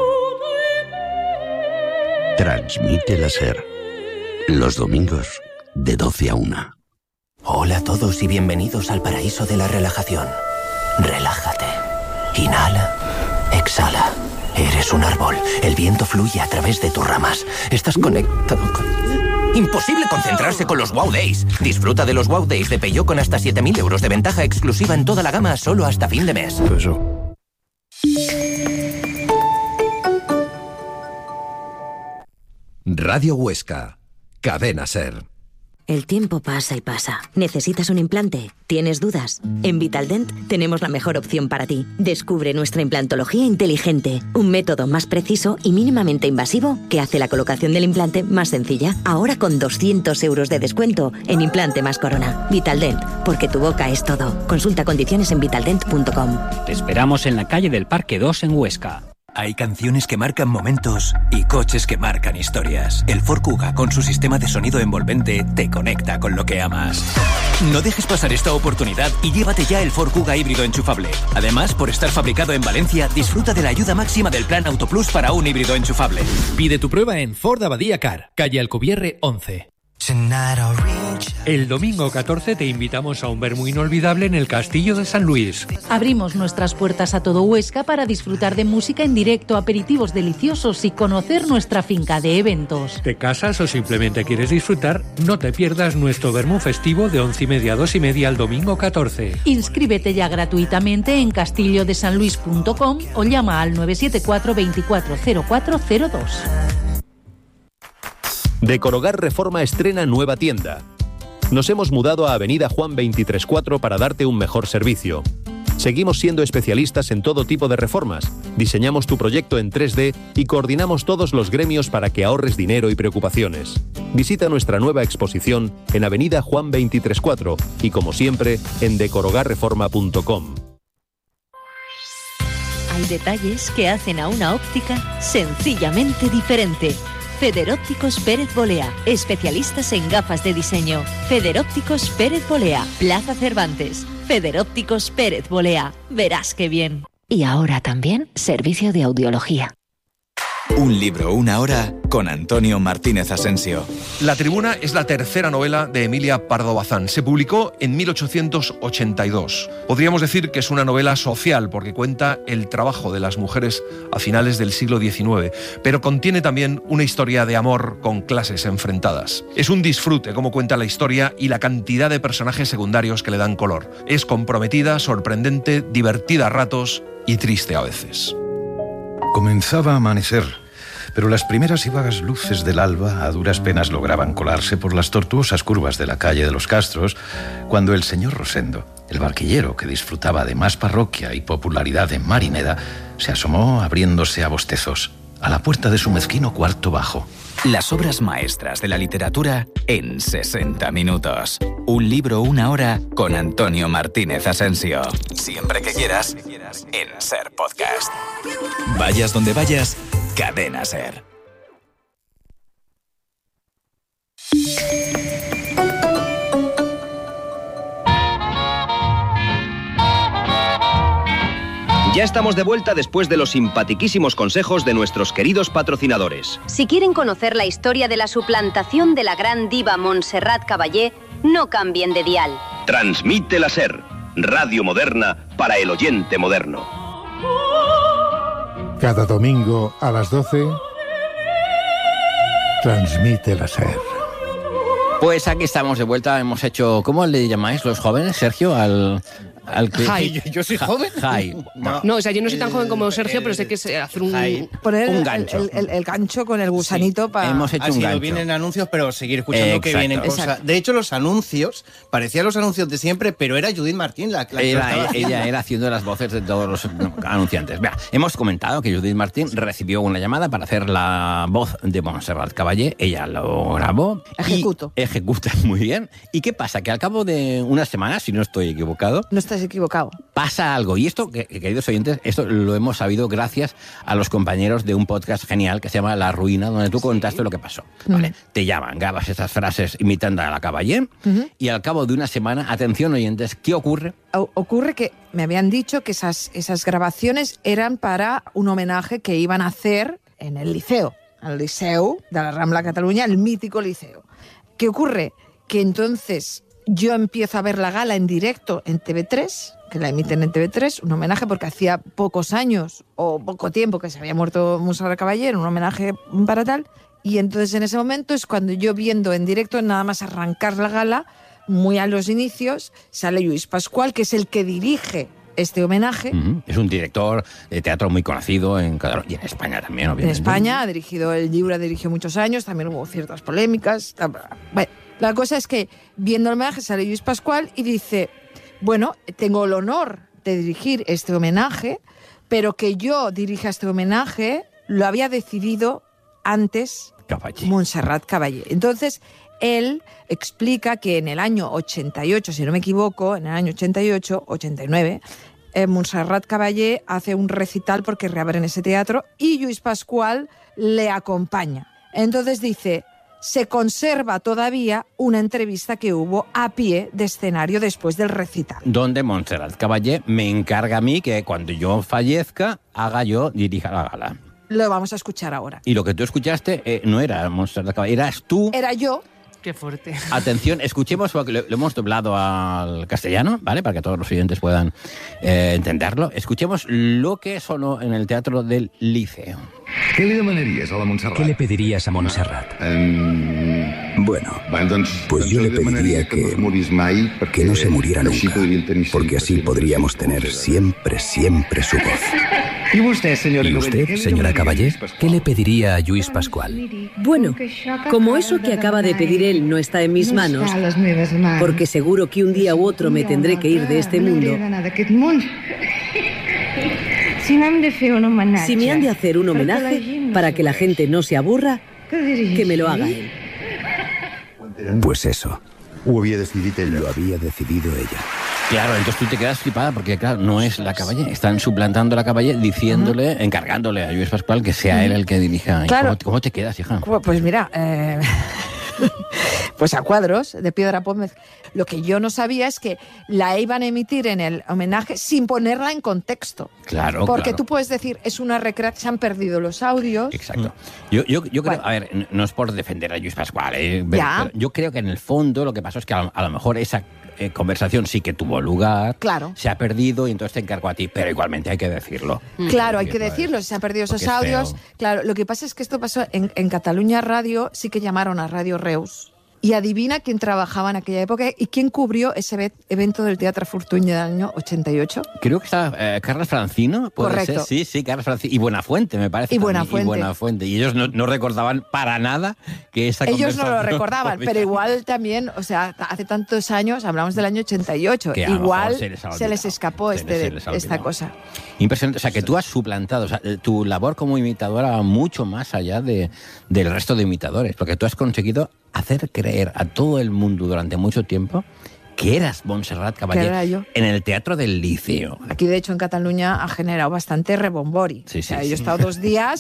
Transmite la SER. Los domingos, de 12 a 1. Hola a todos y bienvenidos al paraíso de la relajación. Relájate. Inhala. Exhala. Eres un árbol. El viento fluye a través de tus ramas. Estás conectado con... Imposible concentrarse con los Wow Days. Disfruta de los Wow Days de Peugeot con hasta 7.000 euros de ventaja exclusiva en toda la gama solo hasta fin de mes. Radio Huesca. Cadena SER. El tiempo pasa y pasa. ¿Necesitas un implante? ¿Tienes dudas? En Vitaldent tenemos la mejor opción para ti. Descubre nuestra implantología inteligente, un método más preciso y mínimamente invasivo que hace la colocación del implante más sencilla. Ahora con 200 euros de descuento en implante más corona. Vitaldent, porque tu boca es todo. Consulta condiciones en vitaldent.com. Te esperamos en la calle del Parque 2 en Huesca. Hay canciones que marcan momentos y coches que marcan historias. El Ford Kuga, con su sistema de sonido envolvente, te conecta con lo que amas. No dejes pasar esta oportunidad y llévate ya el Ford Kuga híbrido enchufable. Además, por estar fabricado en Valencia, disfruta de la ayuda máxima del Plan Auto Plus para un híbrido enchufable. Pide tu prueba en Ford Abadía Car, calle Alcubierre 11. El domingo 14 te invitamos a un vermú inolvidable en el Castillo de San Luis. Abrimos nuestras puertas a todo Huesca para disfrutar de música en directo, aperitivos deliciosos y conocer nuestra finca de eventos. ¿Te casas o simplemente quieres disfrutar? No te pierdas nuestro vermú festivo de 11:30 a 2:30 el domingo 14. Inscríbete ya gratuitamente en castillodesanluis.com o llama al 974 24 0402. Decorogar Reforma estrena nueva tienda. Nos hemos mudado a Avenida Juan 23-4 para darte un mejor servicio. Seguimos siendo especialistas en todo tipo de reformas. Diseñamos tu proyecto en 3D y coordinamos todos los gremios para que ahorres dinero y preocupaciones. Visita nuestra nueva exposición en Avenida Juan 23-4 y, como siempre, en decorogarreforma.com. Hay detalles que hacen a una óptica sencillamente diferente. Federópticos Pérez Bolea, especialistas en gafas de diseño. Federópticos Pérez Bolea, Plaza Cervantes. Federópticos Pérez Bolea, verás qué bien. Y ahora también servicio de audiología. Un libro, una hora, con Antonio Martínez Asensio. La Tribuna es la tercera novela de Emilia Pardo Bazán. Se publicó en 1882. Podríamos decir que es una novela social porque cuenta el trabajo de las mujeres a finales del siglo XIX, pero contiene también una historia de amor con clases enfrentadas. Es un disfrute cómo cuenta la historia y la cantidad de personajes secundarios que le dan color. Es comprometida, sorprendente, divertida a ratos y triste a veces. Comenzaba a amanecer, pero las primeras y vagas luces del alba a duras penas lograban colarse por las tortuosas curvas de la calle de los Castros, cuando el señor Rosendo, el barquillero que disfrutaba de más parroquia y popularidad en Marineda, se asomó abriéndose a bostezos a la puerta de su mezquino cuarto bajo. Las obras maestras de la literatura en 60 minutos. Un libro, una hora, con Antonio Martínez Asensio. Siempre que quieras, en SER Podcast. Vayas donde vayas, Cadena SER. Ya estamos de vuelta después de los simpatiquísimos consejos de nuestros queridos patrocinadores. Si quieren conocer la historia de la suplantación de la gran diva Montserrat Caballé, no cambien de dial. Transmite la SER, radio moderna para el oyente moderno. Cada domingo a las 12, transmite la SER. Pues aquí estamos de vuelta, hemos hecho... ¿Cómo le llamáis los jóvenes, Sergio, al que... ¿Yo soy joven? No, o sea, yo no soy tan joven como Sergio, pero sé que es hacer poner un gancho. El gancho con el gusanito para... Hemos hecho un gancho. Vienen anuncios, pero seguir escuchando que vienen cosas. De hecho, los anuncios, parecían los anuncios de siempre, pero era Judith Martín la que ella era haciendo las voces de todos los anunciantes. Vea, hemos comentado que Judith Martín recibió una llamada para hacer la voz de Montserrat Caballé. Ella lo grabó. Ejecuta muy bien. ¿Y qué pasa? Que al cabo de unas semanas, si no estoy equivocado... No estás equivocado. Pasa algo. Y esto, queridos oyentes, esto lo hemos sabido gracias a los compañeros de un podcast genial que se llama La Ruina, donde tú contaste lo que pasó. Vale, te llaman, grabas esas frases imitando a la Caballé y al cabo de una semana, atención oyentes, ¿qué ocurre? Ocurre que me habían dicho que esas grabaciones eran para un homenaje que iban a hacer en el Liceo, al Liceu de la Rambla Cataluña, el mítico Liceo. ¿Qué ocurre? Que entonces yo empiezo a ver la gala en directo en TV3, que la emiten en TV3, un homenaje porque hacía pocos años o poco tiempo que se había muerto Montserrat Caballé, un homenaje para tal, y entonces en ese momento es cuando yo viendo en directo, nada más arrancar la gala, muy a los inicios, sale Lluís Pascual, que es el que dirige este homenaje. Es un director de teatro muy conocido en Cataluña y en España también, obviamente. En España ha dirigido el Lliure, dirigió muchos años, también hubo ciertas polémicas. Bueno, La cosa es que, viendo el homenaje, sale Lluís Pascual y dice, bueno, tengo el honor de dirigir este homenaje, pero que yo dirija este homenaje lo había decidido antes Montserrat Caballé. Entonces, él explica que en el año 88, si no me equivoco, en el año 88, 89, Montserrat Caballé hace un recital porque reabren ese teatro y Lluís Pascual le acompaña. Entonces dice, se conserva todavía una entrevista que hubo a pie de escenario después del recital. Donde Montserrat Caballé me encarga a mí que cuando yo fallezca, dirija la gala. Lo vamos a escuchar ahora. Y lo que tú escuchaste no era Montserrat Caballé, eras tú. Era yo. Qué fuerte. Atención, escuchemos, porque lo hemos doblado al castellano, ¿vale? Para que todos los oyentes puedan entenderlo. Escuchemos lo que sonó en el Teatro del Liceo. ¿Qué le demanarías a la Montserrat? ¿Qué le pedirías a Montserrat? Bueno, pues yo le pediría que no se muriera nunca, porque así podríamos tener siempre su voz. ¿Y usted, señora Caballé, qué le pediría a Lluís Pascual? Bueno, como eso que acaba de pedir él no está en mis manos, porque seguro que un día u otro me tendré que ir de este mundo. Si me han de hacer un homenaje para que la gente no se aburra, que me lo haga él. Pues eso, lo había decidido ella. Claro, entonces tú te quedas flipada porque, claro, no es la Caballé. Están suplantando a la Caballé, diciéndole, encargándole a Lluís Pascual que sea él el que dirija. Claro. ¿Cómo te quedas, hija? Pues mira, pues a cuadros de Piedra Pómez. Lo que yo no sabía es que la iban a emitir en el homenaje sin ponerla en contexto. Claro, porque claro. Tú puedes decir, es una recreación, se han perdido los audios. Exacto. Yo creo, a ver, no es por defender a Lluís Pascual, Ya. pero yo creo que en el fondo lo que pasó es que a lo mejor esa conversación sí que tuvo lugar, claro. Se ha perdido y entonces te encargo a ti, pero igualmente hay que decirlo. Claro, hay que decirlo, se han perdido esos audios. Claro, lo que pasa es que esto pasó en Cataluña Radio, sí que llamaron a Radio Reus. Y adivina quién trabajaba en aquella época y quién cubrió ese evento del Teatro Fortuño del año 88. Creo que estaba Carlos Francino, ¿puede Correcto. ser? Sí, Carlos Francino. Y Buenafuente, me parece. Y Buenafuente. Y ellos no recordaban para nada que esa Ellos conversación... no lo recordaban, pero igual también, o sea, hace tantos años, hablamos del año 88, que igual se les escapó esta cosa. Impresionante, o sea, que tú has suplantado, o sea, tu labor como imitadora va mucho más allá del resto de imitadores, porque tú has conseguido hacer creer a todo el mundo durante mucho tiempo que eras Montserrat Caballé en el Teatro del Liceo. Aquí, de hecho, en Cataluña ha generado bastante rebombori. Sí, o sea, yo he estado 2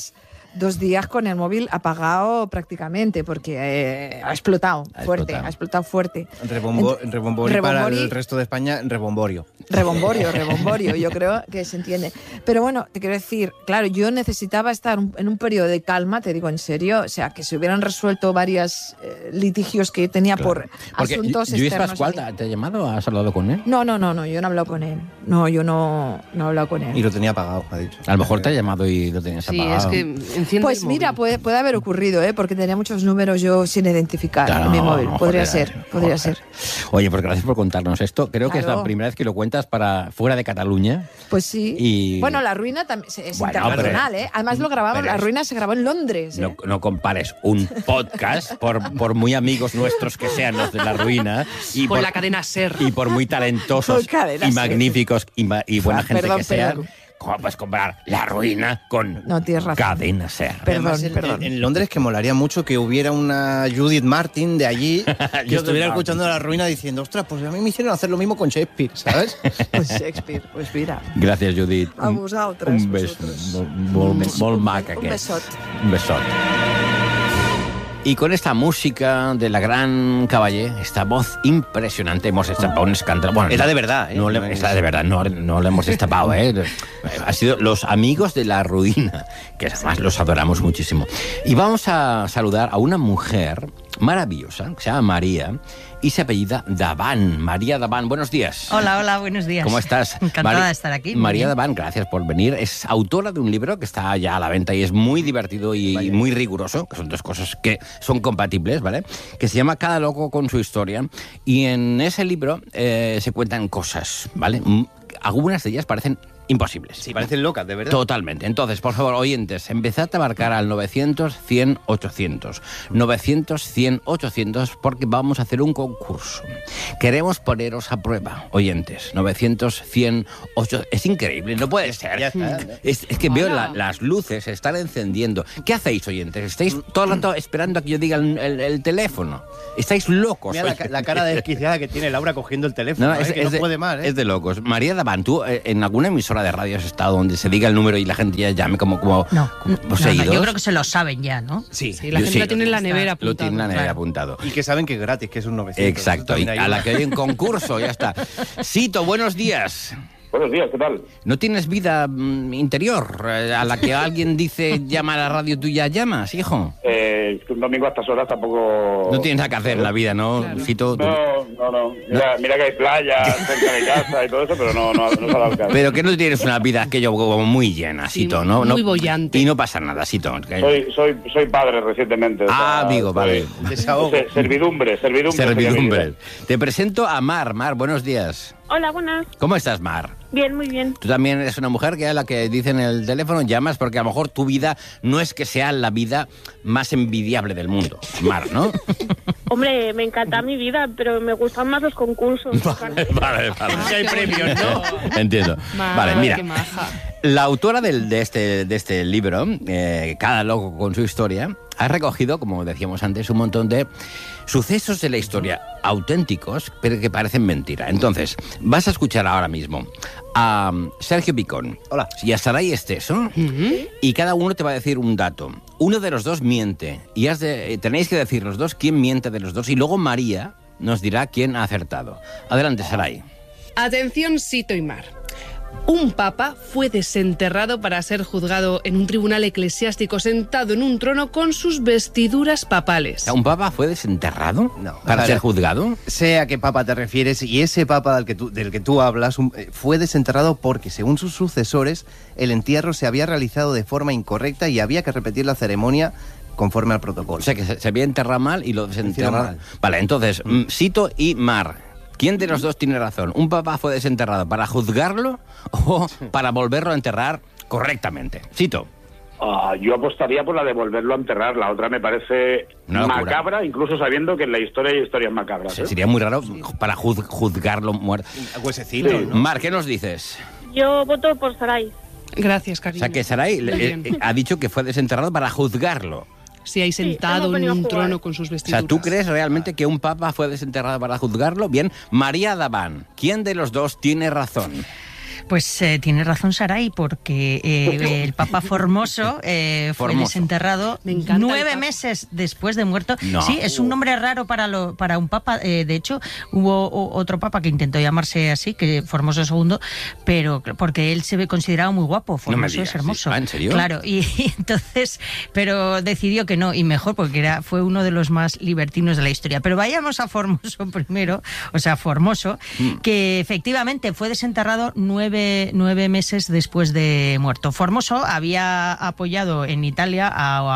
días con el móvil apagado prácticamente, porque ha explotado fuerte. Rebombori para el resto de España, rebomborio. Rebomborio, yo creo que se entiende. Pero bueno, te quiero decir, claro, yo necesitaba estar en un periodo de calma, te digo en serio, o sea, que se hubieran resuelto varios litigios que tenía por asuntos Lluís externos. Pascual te ha llamado? ¿Has hablado con él? No, yo no he hablado con él. No, yo no he hablado con él. Y lo tenía apagado, ha dicho. A lo mejor te ha llamado y lo tenías apagado. Sí, es que pues mira, puede haber ocurrido, porque tenía muchos números yo sin identificar en mi móvil. Podría ser. Oye, pues gracias por contarnos esto. Creo que es la primera vez que lo cuentas para fuera de Cataluña. Pues sí. Y... Bueno, La Ruina también es internacional, Además lo grabamos, La Ruina se grabó en Londres. No compares un podcast, por muy amigos nuestros que sean los de La Ruina. Y por la cadena SER. Y por muy talentosos y magníficos y buena gente que sean. ¿Cómo puedes comparar La Ruina con Cadena SER? Perdón. En Londres, que molaría mucho que hubiera una Judith Martin de allí que estuviera escuchando La Ruina diciendo, ostras, pues a mí me hicieron hacer lo mismo con Shakespeare, ¿sabes? Pues Shakespeare, pues mira. Gracias, Judith. A vosaltres. Un beso. Molt maca, aquest. Un besot. Y con esta música de la gran Caballé, esta voz impresionante, hemos destapado un escándalo. Bueno, era de verdad, ¿eh? Era de verdad, no le hemos destapado, ¿eh? Ha sido los amigos de La Ruina, que además los adoramos muchísimo. Y vamos a saludar a una mujer maravillosa, que se llama María, y se apellida Davant. María Davant, buenos días. Hola, buenos días. ¿Cómo estás? Encantada de estar aquí. María Davant, gracias por venir. Es autora de un libro que está ya a la venta y es muy divertido y muy riguroso, que son dos cosas que son compatibles, ¿vale? Que se llama Cada loco con su historia. Y en ese libro se cuentan cosas, ¿vale? Algunas de ellas parecen imposibles. Sí, parecen locas, de verdad. Totalmente. Entonces, por favor, oyentes, empezad a marcar al 900-100-800. 900-100-800 porque vamos a hacer un concurso. Queremos poneros a prueba, oyentes. 900-100-800. Es increíble, no puede ser. Ya está. Es que veo las luces se están encendiendo. ¿Qué hacéis, oyentes? ¿Estáis todo el rato esperando a que yo diga el teléfono? ¿Estáis locos? Mira la cara desquiciada que tiene Laura cogiendo el teléfono. No puede más. Es de locos. María Davant, ¿tú en alguna emisora de radio has estado donde se diga el número y la gente ya llame como yo creo que se lo saben ya, ¿no? Sí, la gente lo tiene en la nevera apuntado. Lo tiene en la nevera apuntado. Y que saben que es gratis, que es un 900. Exacto, y a la que hay un concurso, ya está. Sito, buenos días. Buenos días, ¿qué tal? ¿No tienes vida interior a la que alguien dice llama a la radio, tú ya llamas, hijo? Un domingo a estas horas tampoco... No tienes nada que hacer en la vida, ¿no, claro. Sito? No. Mira que hay playa cerca de casa y todo eso, pero no sale al caso. Pero que no tienes una vida aquello como muy llena, Sito, sí, ¿no? Muy bollante. Y no pasa nada, Sito. Soy padre recientemente. Vale. Servidumbre. Te presento a Mar. Mar, buenos días. Hola, buenas. ¿Cómo estás, Mar? Bien, muy bien. Tú también eres una mujer que a la que dice en el teléfono llamas porque a lo mejor tu vida no es que sea la vida más envidiable del mundo, Mar, ¿no? Hombre, me encanta mi vida, pero me gustan más los concursos. Vale. Si hay premios, ¿no? Entiendo. Vale, mira. La autora de este libro, Cada loco con su historia, ha recogido, como decíamos antes, un montón de sucesos de la historia auténticos, pero que parecen mentira. Entonces, vas a escuchar ahora mismo a Sergio Picón. Hola. Y a Saray Esteso, y cada uno te va a decir un dato. Uno de los dos miente, y tenéis que decir los dos quién miente de los dos, y luego María nos dirá quién ha acertado. Adelante, Saray. Atención, Sito y Mar. Un papa fue desenterrado para ser juzgado en un tribunal eclesiástico sentado en un trono con sus vestiduras papales. ¿Un papa fue desenterrado para ser juzgado? Sé a qué papa te refieres, y ese papa del que tú hablas fue desenterrado porque, según sus sucesores, el entierro se había realizado de forma incorrecta y había que repetir la ceremonia conforme al protocolo. O sea, que se había enterrado mal y lo desenterraron. Vale, entonces, Sito y Mar, ¿quién de los dos tiene razón? ¿Un papa fue desenterrado para juzgarlo o para volverlo a enterrar correctamente? Sito. Yo apostaría por la de volverlo a enterrar. La otra me parece macabra, incluso sabiendo que en la historia hay historias macabras. Sería muy raro para juzgarlo muerto. Huesecito, sí. ¿No? Mar, ¿qué nos dices? Yo voto por Saray. Gracias, cariño. O sea, que Saray ha dicho que fue desenterrado para juzgarlo. Sí, ahí sentado en un trono con sus vestiduras. O sea, ¿tú crees realmente que un papa fue desenterrado para juzgarlo? Bien, María Davant, ¿quién de los dos tiene razón? Pues tiene razón Saray, porque el Papa Formoso fue desenterrado 9 meses después de muerto. No. Sí, es un nombre raro para un papa. De hecho, hubo otro papa que intentó llamarse así, que Formoso II, pero porque él se ve considerado muy guapo. Formoso es hermoso. ¿En serio? Claro, y entonces, pero decidió que no, y mejor, porque fue uno de los más libertinos de la historia. Pero vayamos a Formoso primero, o sea, Formoso, que efectivamente fue desenterrado 9 meses después de muerto. Formoso había apoyado en Italia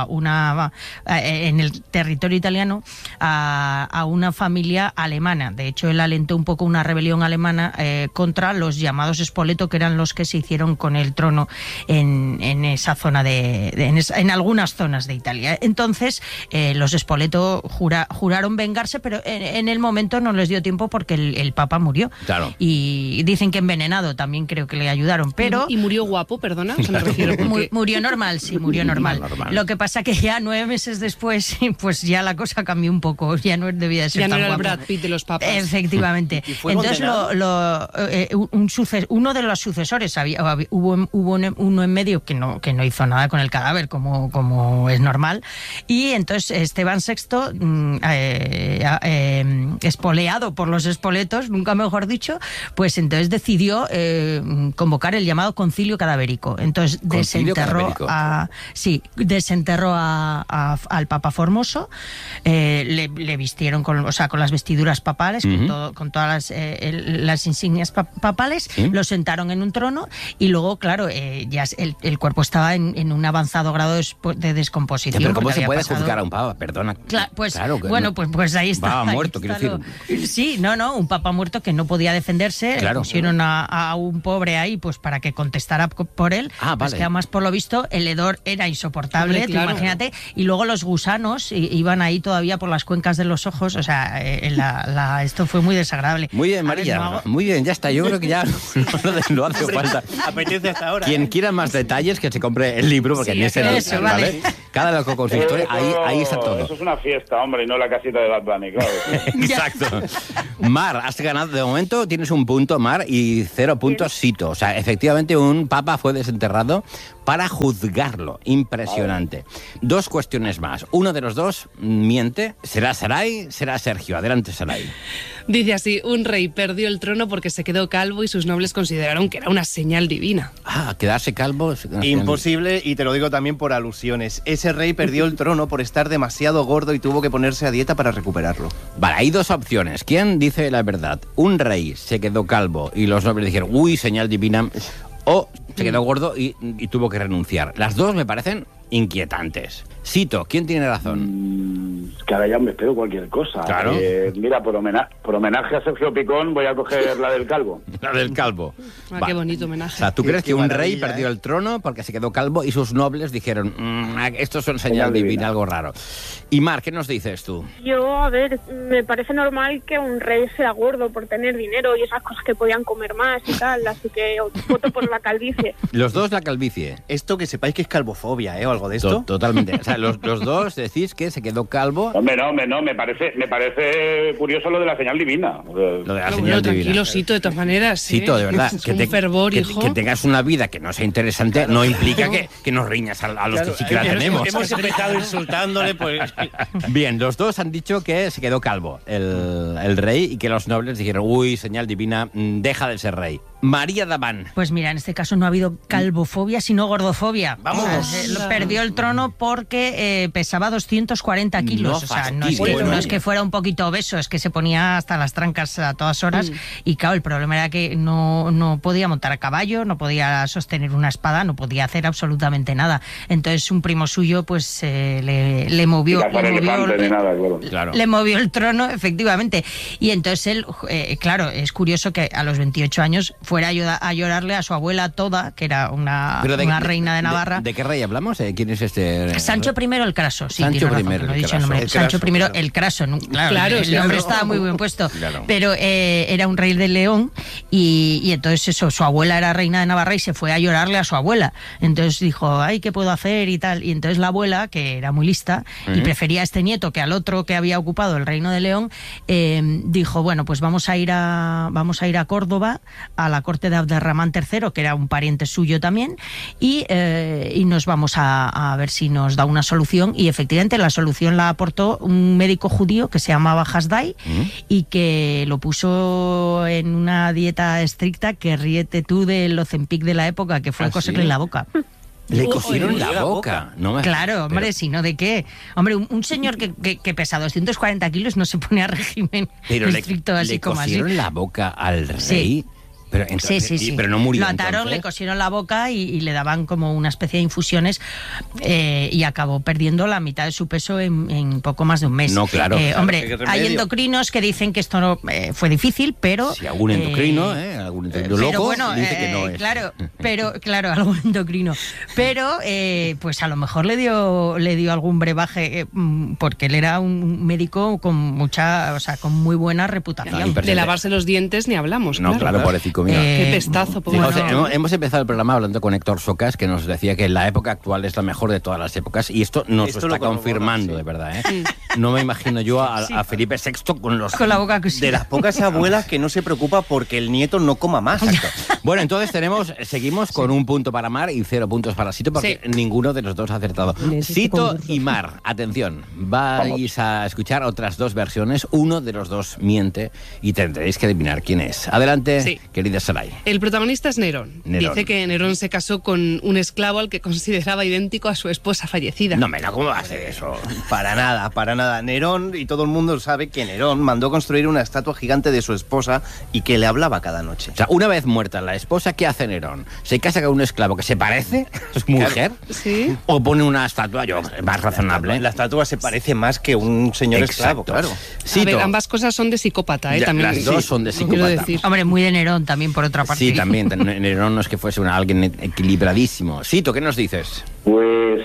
en el territorio italiano a una familia alemana. De hecho, él alentó un poco una rebelión alemana contra los llamados Spoleto, que eran los que se hicieron con el trono en esa zona en algunas zonas de Italia. Entonces, los Spoleto juraron vengarse, pero en el momento no les dio tiempo porque el Papa murió. Claro. Y dicen que envenenado, también creo que le ayudaron, pero... ¿Y murió guapo, perdona? Se me refiero porque... Murió normal, sí, murió normal. Lo que pasa que ya 9 meses después, pues ya la cosa cambió un poco, ya no debía de ser tan guapo. Ya no era el guapo. Brad Pitt de los papas. Efectivamente. Entonces, uno de los sucesores, hubo uno en medio que no hizo nada con el cadáver, como es normal, y entonces Esteban VI, espoleado por los espoletos, nunca mejor dicho, pues entonces decidió convocar el llamado concilio cadavérico. Entonces desenterró al Papa Formoso, le vistieron con las vestiduras papales, con todas las insignias papales, lo sentaron en un trono y luego, claro, ya el cuerpo estaba en un avanzado grado de descomposición. Pero ¿cómo se puede juzgar a un papa? Perdona. Pues ahí está. Papa muerto, quiero decir. Sí, un papa muerto que no podía defenderse, le pusieron a un pobre ahí, pues para que contestara por él. Vale. Pues que además, por lo visto, el hedor era insoportable, Hombre, claro. imagínate. Y luego los gusanos iban ahí todavía por las cuencas de los ojos. O sea, esto fue muy desagradable. Muy bien, María. Muy bien, ya está. Yo creo que ya no hace falta. Apetece hasta ahora. Quien quiera más detalles, que se compre el libro, porque en ese eso, vale. Cada loco con su historia, ahí está todo. Eso es una fiesta, hombre, y no la casita de Bad Bunny, claro. Exacto. Mar, has ganado. De momento tienes un punto, Mar, y 0 puntos, Sito. O sea, efectivamente un papa fue desenterrado para juzgarlo. Impresionante. 2 cuestiones más. Uno de los dos miente. ¿Será Sarai? ¿Será Sergio? Adelante, Sarai. Dice así: un rey perdió el trono porque se quedó calvo y sus nobles consideraron que era una señal divina. Quedarse calvo es una imposible, y te lo digo también por alusiones. Ese rey perdió el trono por estar demasiado gordo y tuvo que ponerse a dieta para recuperarlo. Vale, hay 2 opciones. ¿Quién dice la verdad? ¿Un rey se quedó calvo y los nobles dijeron, uy, señal divina? ¿O se quedó gordo y tuvo que renunciar? Las 2 me parecen inquietantes. Sito, ¿quién tiene razón? Que ahora ya me espero cualquier cosa. Claro. Mira, por homenaje a Sergio Picón voy a coger la del calvo. La del calvo. Qué bonito homenaje. O sea, ¿tú crees que un rey perdió el trono porque se quedó calvo y sus nobles dijeron, estos son señal divina, algo raro? Y Mar, ¿qué nos dices tú? Yo, a ver, me parece normal que un rey sea gordo por tener dinero y esas cosas que podían comer más y tal, así que voto por la calvicie. Los 2 la calvicie. Esto que sepáis que es calvofobia, o algo de esto. Totalmente. O sea, los 2 decís que se quedó calvo. Hombre, no, me parece curioso lo de la señal divina. Lo de la señal divina. Tranquilo, Sito, de todas maneras. Sito, de verdad. Es un fervor, hijo. Que tengas una vida que no sea interesante no implica que nos riñas a los que sí que la tenemos. Hemos empezado insultándole, pues... Bien, los 2 han dicho que se quedó calvo el rey y que los nobles dijeron, uy, señal divina, deja de ser rey. María Daván. Pues mira, en este caso no ha habido calvofobia, sino gordofobia. Vamos. O sea, perdió el trono porque pesaba 240 kilos. No es que fuera un poquito obeso, es que se ponía hasta las trancas a todas horas. Y claro, el problema era que no podía montar a caballo, no podía sostener una espada, no podía hacer absolutamente nada. Entonces un primo suyo pues le movió el trono, efectivamente. Y entonces él, claro, es curioso que a los 28 años fuera a llorarle a su abuela Toda, que era una reina de Navarra. ¿De qué rey hablamos? ¿Quién es este? Sancho I el Craso, sí. Sancho I Sancho I el Craso. Claro, el nombre estaba muy bien puesto. Claro. Pero era un rey de León y entonces eso, su abuela era reina de Navarra y se fue a llorarle a su abuela. Entonces dijo, ay, ¿qué puedo hacer? Y tal. Y entonces la abuela, que era muy lista y prefería a este nieto que al otro que había ocupado el reino de León, dijo, bueno, pues vamos a ir a Córdoba, a la corte de Abderramán III, que era un pariente suyo también, y nos vamos a ver si nos da una solución. Y efectivamente la solución la aportó un médico judío que se llamaba Hasdai y que lo puso en una dieta estricta, que ríete tú del Ozempic de la época, que fue coserle la boca. Le cosieron la boca. Claro, hombre, si no, ¿de qué? Hombre, un señor que pesa 240 kilos no se pone a régimen estricto así como así. ¿Le cosieron la boca al rey? Sí. Pero, sí. Pero no murió. Lo ataron, entonces. Le cosieron la boca y le daban como una especie de infusiones y acabó perdiendo la mitad de su peso en poco más de un mes. No, claro. Hombre, hay endocrinos que dicen que esto no fue difícil, pero... Si algún endocrino, algún endocrino loco, bueno, dice que no es. Claro, algún endocrino. Pero, pues a lo mejor le dio algún brebaje, porque él era un médico con muy buena reputación. De lavarse los dientes ni hablamos. No, claro, pobrecito. Qué pestazo. Hemos empezado el programa hablando con Héctor Socas, que nos decía que la época actual es la mejor de todas las épocas, y esto nos lo está confirmando, de verdad. No me imagino yo a Felipe VI con la boca cosida. De las pocas abuelas que no se preocupa porque el nieto no coma más. Bueno, entonces seguimos con un punto para Mar y 0 puntos para Sito, porque ninguno de los dos ha acertado. Sito y Mar, atención, vais a escuchar otras 2 versiones, uno de los 2 miente y tendréis que adivinar quién es. Adelante, querida Sarai. El protagonista es Nerón. Dice que Nerón se casó con un esclavo al que consideraba idéntico a su esposa fallecida. No, ¿cómo va a hacer eso? Para nada. Nerón, y todo el mundo sabe que Nerón mandó construir una estatua gigante de su esposa y que le hablaba cada noche. O sea, una vez muerta la esposa, ¿qué hace Nerón? ¿Se casa con un esclavo que se parece a su mujer? Sí. ¿O pone una estatua más razonable? La estatua se parece más que un señor esclavo, claro. A ver, ambas cosas son de psicópata, también. Las dos son de psicópata. Hombre, muy de Nerón también. también, por otra parte. Sí, también. Nerón no es que fuese alguien equilibradísimo. Sito, ¿qué nos dices? Pues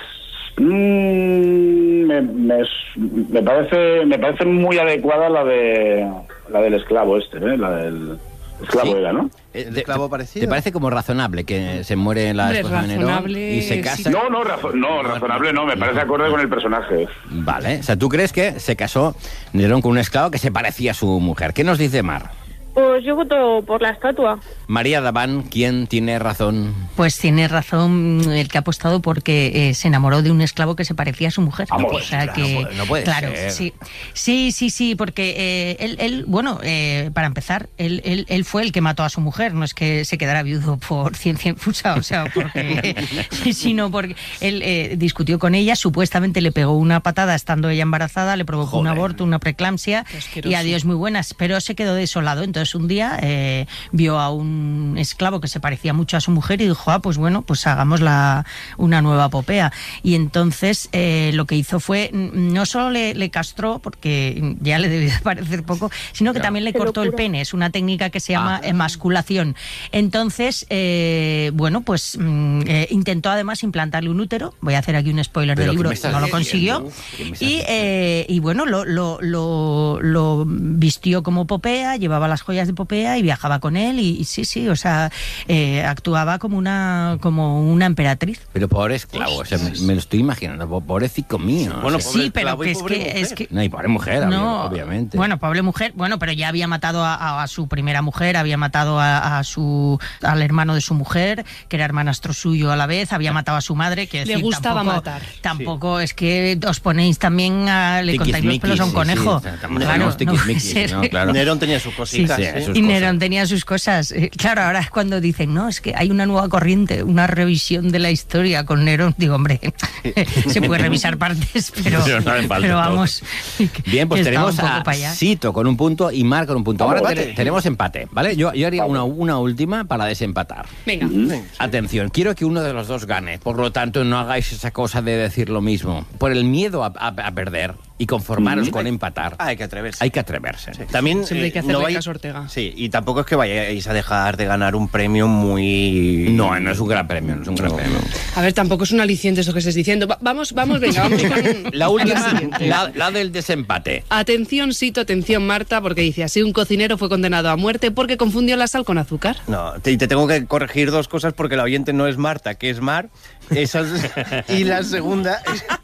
me parece muy adecuada la del esclavo la del esclavo era, ¿no? ¿El esclavo parecido? ¿Te parece como razonable que se muere la esposa de Nerón y se casa? No, razonable no, me parece acorde con el personaje. Vale, o sea, ¿tú crees que se casó Nerón con un esclavo que se parecía a su mujer? ¿Qué nos dice Mar? Pues yo voto por la estatua. María Daván, ¿quién tiene razón? Pues tiene razón el que ha apostado porque se enamoró de un esclavo que se parecía a su mujer. Vamos, o sea claro, que, no puede claro, ser. Sí, porque él para empezar, él fue el que mató a su mujer, no es que se quedara viudo por ciencia infusa, o sea, sino porque él discutió con ella, supuestamente le pegó una patada estando ella embarazada, le provocó un aborto, una preeclampsia y adiós muy buenas, pero se quedó desolado. Entonces un día vio a un esclavo que se parecía mucho a su mujer y dijo, pues bueno, pues hagamos una nueva epopea. Y entonces lo que hizo fue, no solo le castró, porque ya le debió de parecer poco, sino que también le cortó el pene. Es una técnica que se llama emasculación. Entonces, pues intentó además implantarle un útero. Voy a hacer aquí un spoiler del libro, no lo consiguió. Y bueno, lo vistió como Popea, llevaba las joyas de Popea y viajaba con él y sí, o sea, actuaba como una emperatriz. Pero pobre esclavo, o sea, me lo estoy imaginando, pobrecito mío. Bueno, sí, pero que es que... No, y pobre mujer, no, obviamente. Bueno, pobre mujer, pero ya había matado a su primera mujer, había matado al hermano de su mujer, que era hermanastro suyo a la vez, había matado a su madre, que le gustaba matar. Tampoco es que os ponéis también le contáis los pelos a un conejo. Claro. Nerón tenía sus cositas. Y Nerón tenía sus cosas. Claro, ahora es cuando dicen, no, es que hay una nueva corriente, una revisión de la historia con Nerón. Digo, hombre, se puede revisar partes, pero vamos. Bien, pues tenemos a Sito con un punto y Mar con un punto. Ahora tenemos empate, ¿vale? Yo haría una última para desempatar. Venga. Atención, quiero que uno de los dos gane. Por lo tanto, no hagáis esa cosa de decir lo mismo. Por el miedo a perder y conformaros con empatar. Hay que atreverse. Hay que atreverse. Sí. También siempre hay que hacerle caso a Ortega. Sí, y tampoco es que vayáis a dejar de ganar un premio muy... No es un gran premio, no es un gran premio. A ver, tampoco es un aliciente eso que estés diciendo. Vamos con la última, la del desempate. Atención, Sito, atención, Marta, porque dice así: un cocinero fue condenado a muerte porque confundió la sal con azúcar. No, te tengo que corregir dos cosas porque la oyente no es Marta, que es Mar. Y la segunda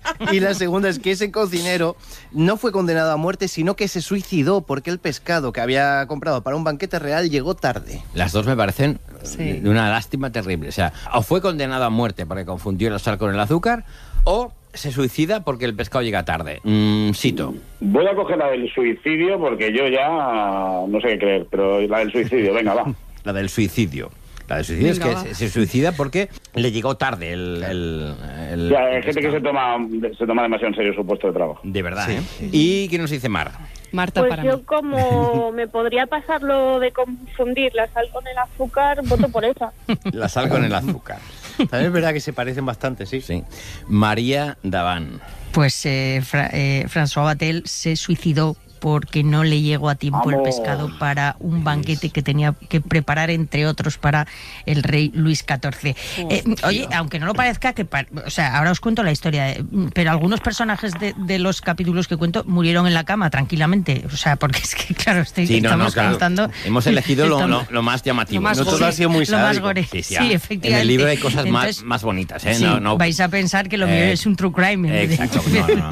es que ese cocinero no fue condenado a muerte, sino que se suicidó porque el pescado que había comprado para un banquete real llegó tarde. Las dos me parecen de una lástima terrible. O sea, o fue condenado a muerte porque confundió la sal con el azúcar, o se suicida porque el pescado llega tarde. Sito. Voy a coger la del suicidio porque yo ya no sé qué creer, pero la del suicidio, venga, va. La del suicidio. La del suicidio es que se suicida porque le llegó tarde el hay gente que se toma demasiado en serio su puesto de trabajo. De verdad, sí. ¿Y qué nos dice Mar? Marta, pues yo, como me podría pasar lo de confundir la sal con el azúcar, voto por esa. La sal con el azúcar. También es verdad que se parecen bastante, sí. María Daván. Pues François Vatel se suicidó porque no le llegó a tiempo el pescado para un banquete que tenía que preparar, entre otros, para el rey Luis XIV. Oye, aunque no lo parezca, ahora os cuento la historia, pero algunos personajes de los capítulos que cuento murieron en la cama tranquilamente, o sea, porque es que, claro, estamos contando... Hemos elegido lo más llamativo. No todo ha sido muy sádico. Lo más gore. Sí, efectivamente. En el libro hay cosas más bonitas, ¿eh? Sí, vais a pensar que lo mío es un true crime. Exacto,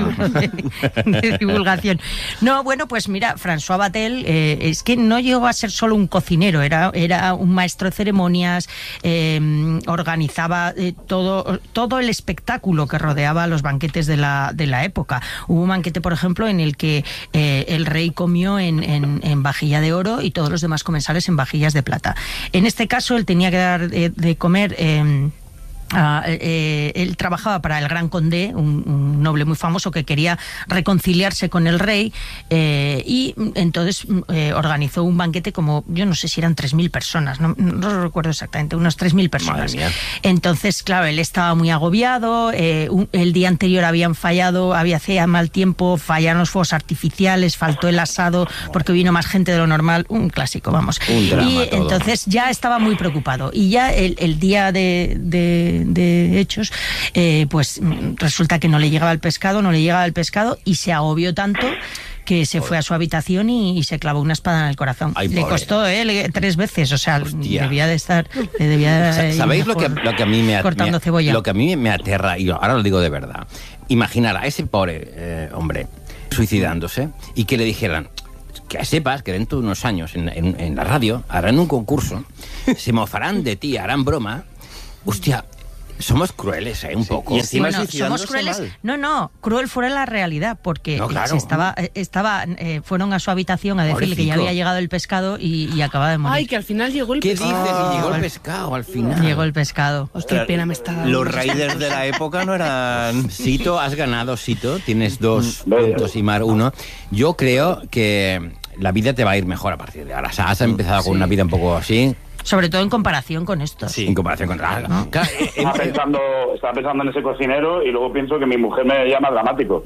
de divulgación. No, bueno, pues mira, François Vatel es que no llegó a ser solo un cocinero, era un maestro de ceremonias, organizaba todo el espectáculo que rodeaba los banquetes de la época. Hubo un banquete, por ejemplo, en el que el rey comió en vajilla de oro y todos los demás comensales en vajillas de plata. En este caso, él tenía que dar de comer él trabajaba para el Gran Condé, un noble muy famoso que quería reconciliarse con el rey, y entonces organizó un banquete como, yo no sé si eran 3.000 personas, no lo recuerdo exactamente, unos 3.000 personas. Entonces, claro, él estaba muy agobiado, el día anterior habían fallado, hacía mal tiempo, fallaron los fuegos artificiales, faltó el asado porque vino más gente de lo normal, un clásico, vamos. Un drama y todo. entonces ya estaba muy preocupado, y ya el día de hechos, pues resulta que no le llegaba el pescado y se agobió tanto que se fue a su habitación y se clavó una espada en el corazón. Ay, le pobre. costó 3 veces, o sea, Hostia. debía de estar... ¿Sabéis lo que a mí cortando cebolla. Lo que a mí me aterra, y ahora lo digo de verdad, imaginar a ese pobre hombre suicidándose y que le dijeran, que sepas que dentro de unos años en la radio harán un concurso, se mofarán de ti, harán broma. Hostia, somos crueles, un poco. Y encima Bueno, somos crueles. No, cruel fuera la realidad, porque No, claro. fueron a su habitación a decirle que ya había llegado el pescado y acaba de morir. Ay, que al final llegó el ¿Qué pescado. dices? Y llegó el pescado al final. Llegó el pescado. Hostia, qué pena me está dando. Los raiders de la época no eran... Sito, has ganado, Sito. Tienes 2 puntos y Mar 1. Yo creo que la vida te va a ir mejor a partir de ahora. O sea, has empezado con una vida un poco así. Sobre todo en comparación con esto. Sí, en comparación con... Claro, Estaba pensando en ese cocinero y luego pienso que mi mujer me llama dramático.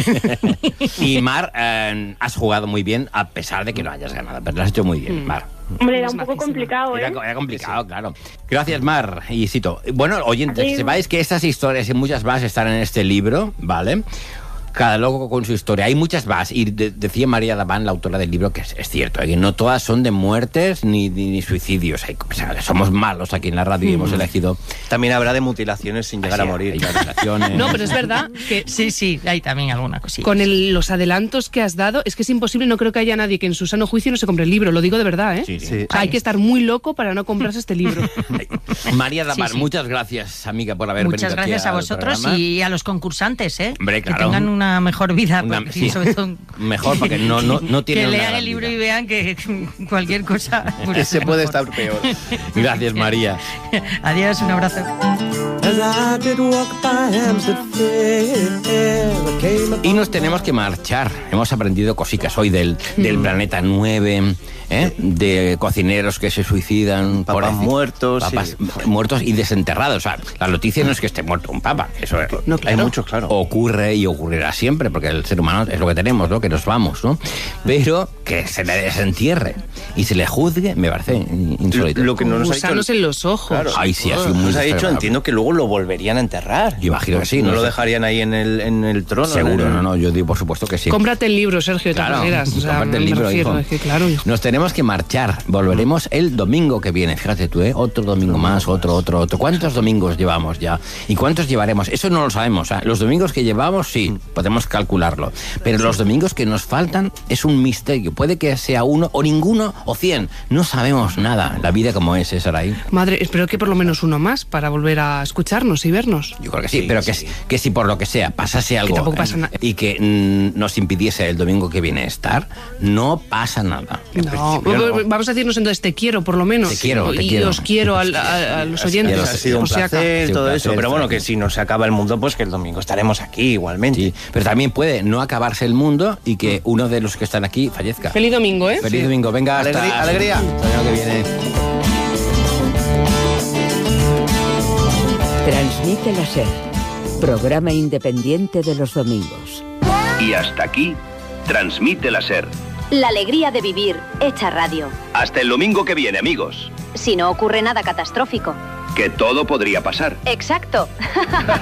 Y Mar, has jugado muy bien a pesar de que no hayas ganado, pero lo has hecho muy bien, Mar. Hombre, era un poco complicado, ¿eh? Era complicado, claro. Gracias, Mar y Sito. Bueno, oyentes, Sí. sepáis que estas historias y muchas más están en este libro, ¿vale? Cada loco con su historia. Hay muchas más. Y decía María Daván, la autora del libro, que es cierto, que no todas son de muertes ni suicidios. O sea, somos malos aquí en la radio y hemos elegido... También habrá de mutilaciones sin llegar a morir. Hay mutilaciones. No, pero es verdad que Sí, hay también alguna cosilla. con los adelantos que has dado, es que es imposible, no creo que haya nadie que en su sano juicio no se compre el libro, lo digo de verdad, ¿eh? Sí. O sea, hay que estar muy loco para no comprarse este libro. María Daván, Sí. muchas gracias, amiga, por haber Muchas venido aquí gracias a al vosotros programa. y a los concursantes, ¿eh? Hombre, claro. Que tengan una mejor vida, Una- porque, sí. sobre todo, Mejor, porque no tienen que una lean gran el libro vida. y vean que cualquier cosa Que se puede mejor. estar peor. Gracias, María. Adiós, un abrazo. Y nos tenemos que marchar. Hemos aprendido cositas hoy del planeta 9, de cocineros que se suicidan, Papas muertos, papas sí. muertos y desenterrados. O sea, la noticia no es que esté muerto un papa, eso Hay muchos, claro. ocurre y ocurrirá siempre, porque el ser humano es lo que tenemos, ¿no? Que nos vamos, ¿no? Pero que se le desentierre y se le juzgue, me parece insólito. Lo que no nos ha dicho... Gusanos en los ojos. Claro. Ay, sí, ha sido muy Nos ha dicho, desagradable. entiendo que luego lo volverían a enterrar. Yo imagino que sí, No no lo sé. dejarían ahí en el trono. Seguro, no, yo digo por supuesto que sí. Cómprate el libro, Sergio, de todas Claro, maneras. O sea, cómprate el me libro, refiero, hijo. es que claro, hijo. Nos tenemos que marchar. Volveremos el domingo que viene. Fíjate tú, otro domingo más, otro. ¿Cuántos domingos llevamos ya? ¿Y cuántos llevaremos? Eso no lo sabemos. Los domingos que llevamos, sí, podemos calcularlo. Pero los domingos que nos faltan es un misterio. Puede que sea uno o ninguno o 100. No sabemos nada. La vida como es, Saray. Madre, espero que por lo menos uno más para volver a escucharnos y vernos. Yo creo que sí, pero que si por lo que sea pasase algo tampoco pasa nada. y que nos impidiese el domingo que viene estar, no pasa nada. No, vamos a decirnos entonces te quiero, por lo menos. Te quiero, te y quiero. os quiero a los oyentes. Ha sido un por si acaso. placer, Sí, un todo placer, eso. Pero bueno, estar que aquí. si no se acaba el mundo, pues que el domingo estaremos aquí igualmente. Sí, pero también puede no acabarse el mundo y que uno de los que están aquí fallezca. Feliz domingo, ¿eh? Feliz domingo, venga, hasta Alegría. hasta el año que viene. Transmite la SER, programa independiente de los domingos. Y hasta aquí, Transmite la SER. La alegría de vivir hecha radio. Hasta el domingo que viene, amigos. Si no ocurre nada catastrófico. Que todo podría pasar. Exacto.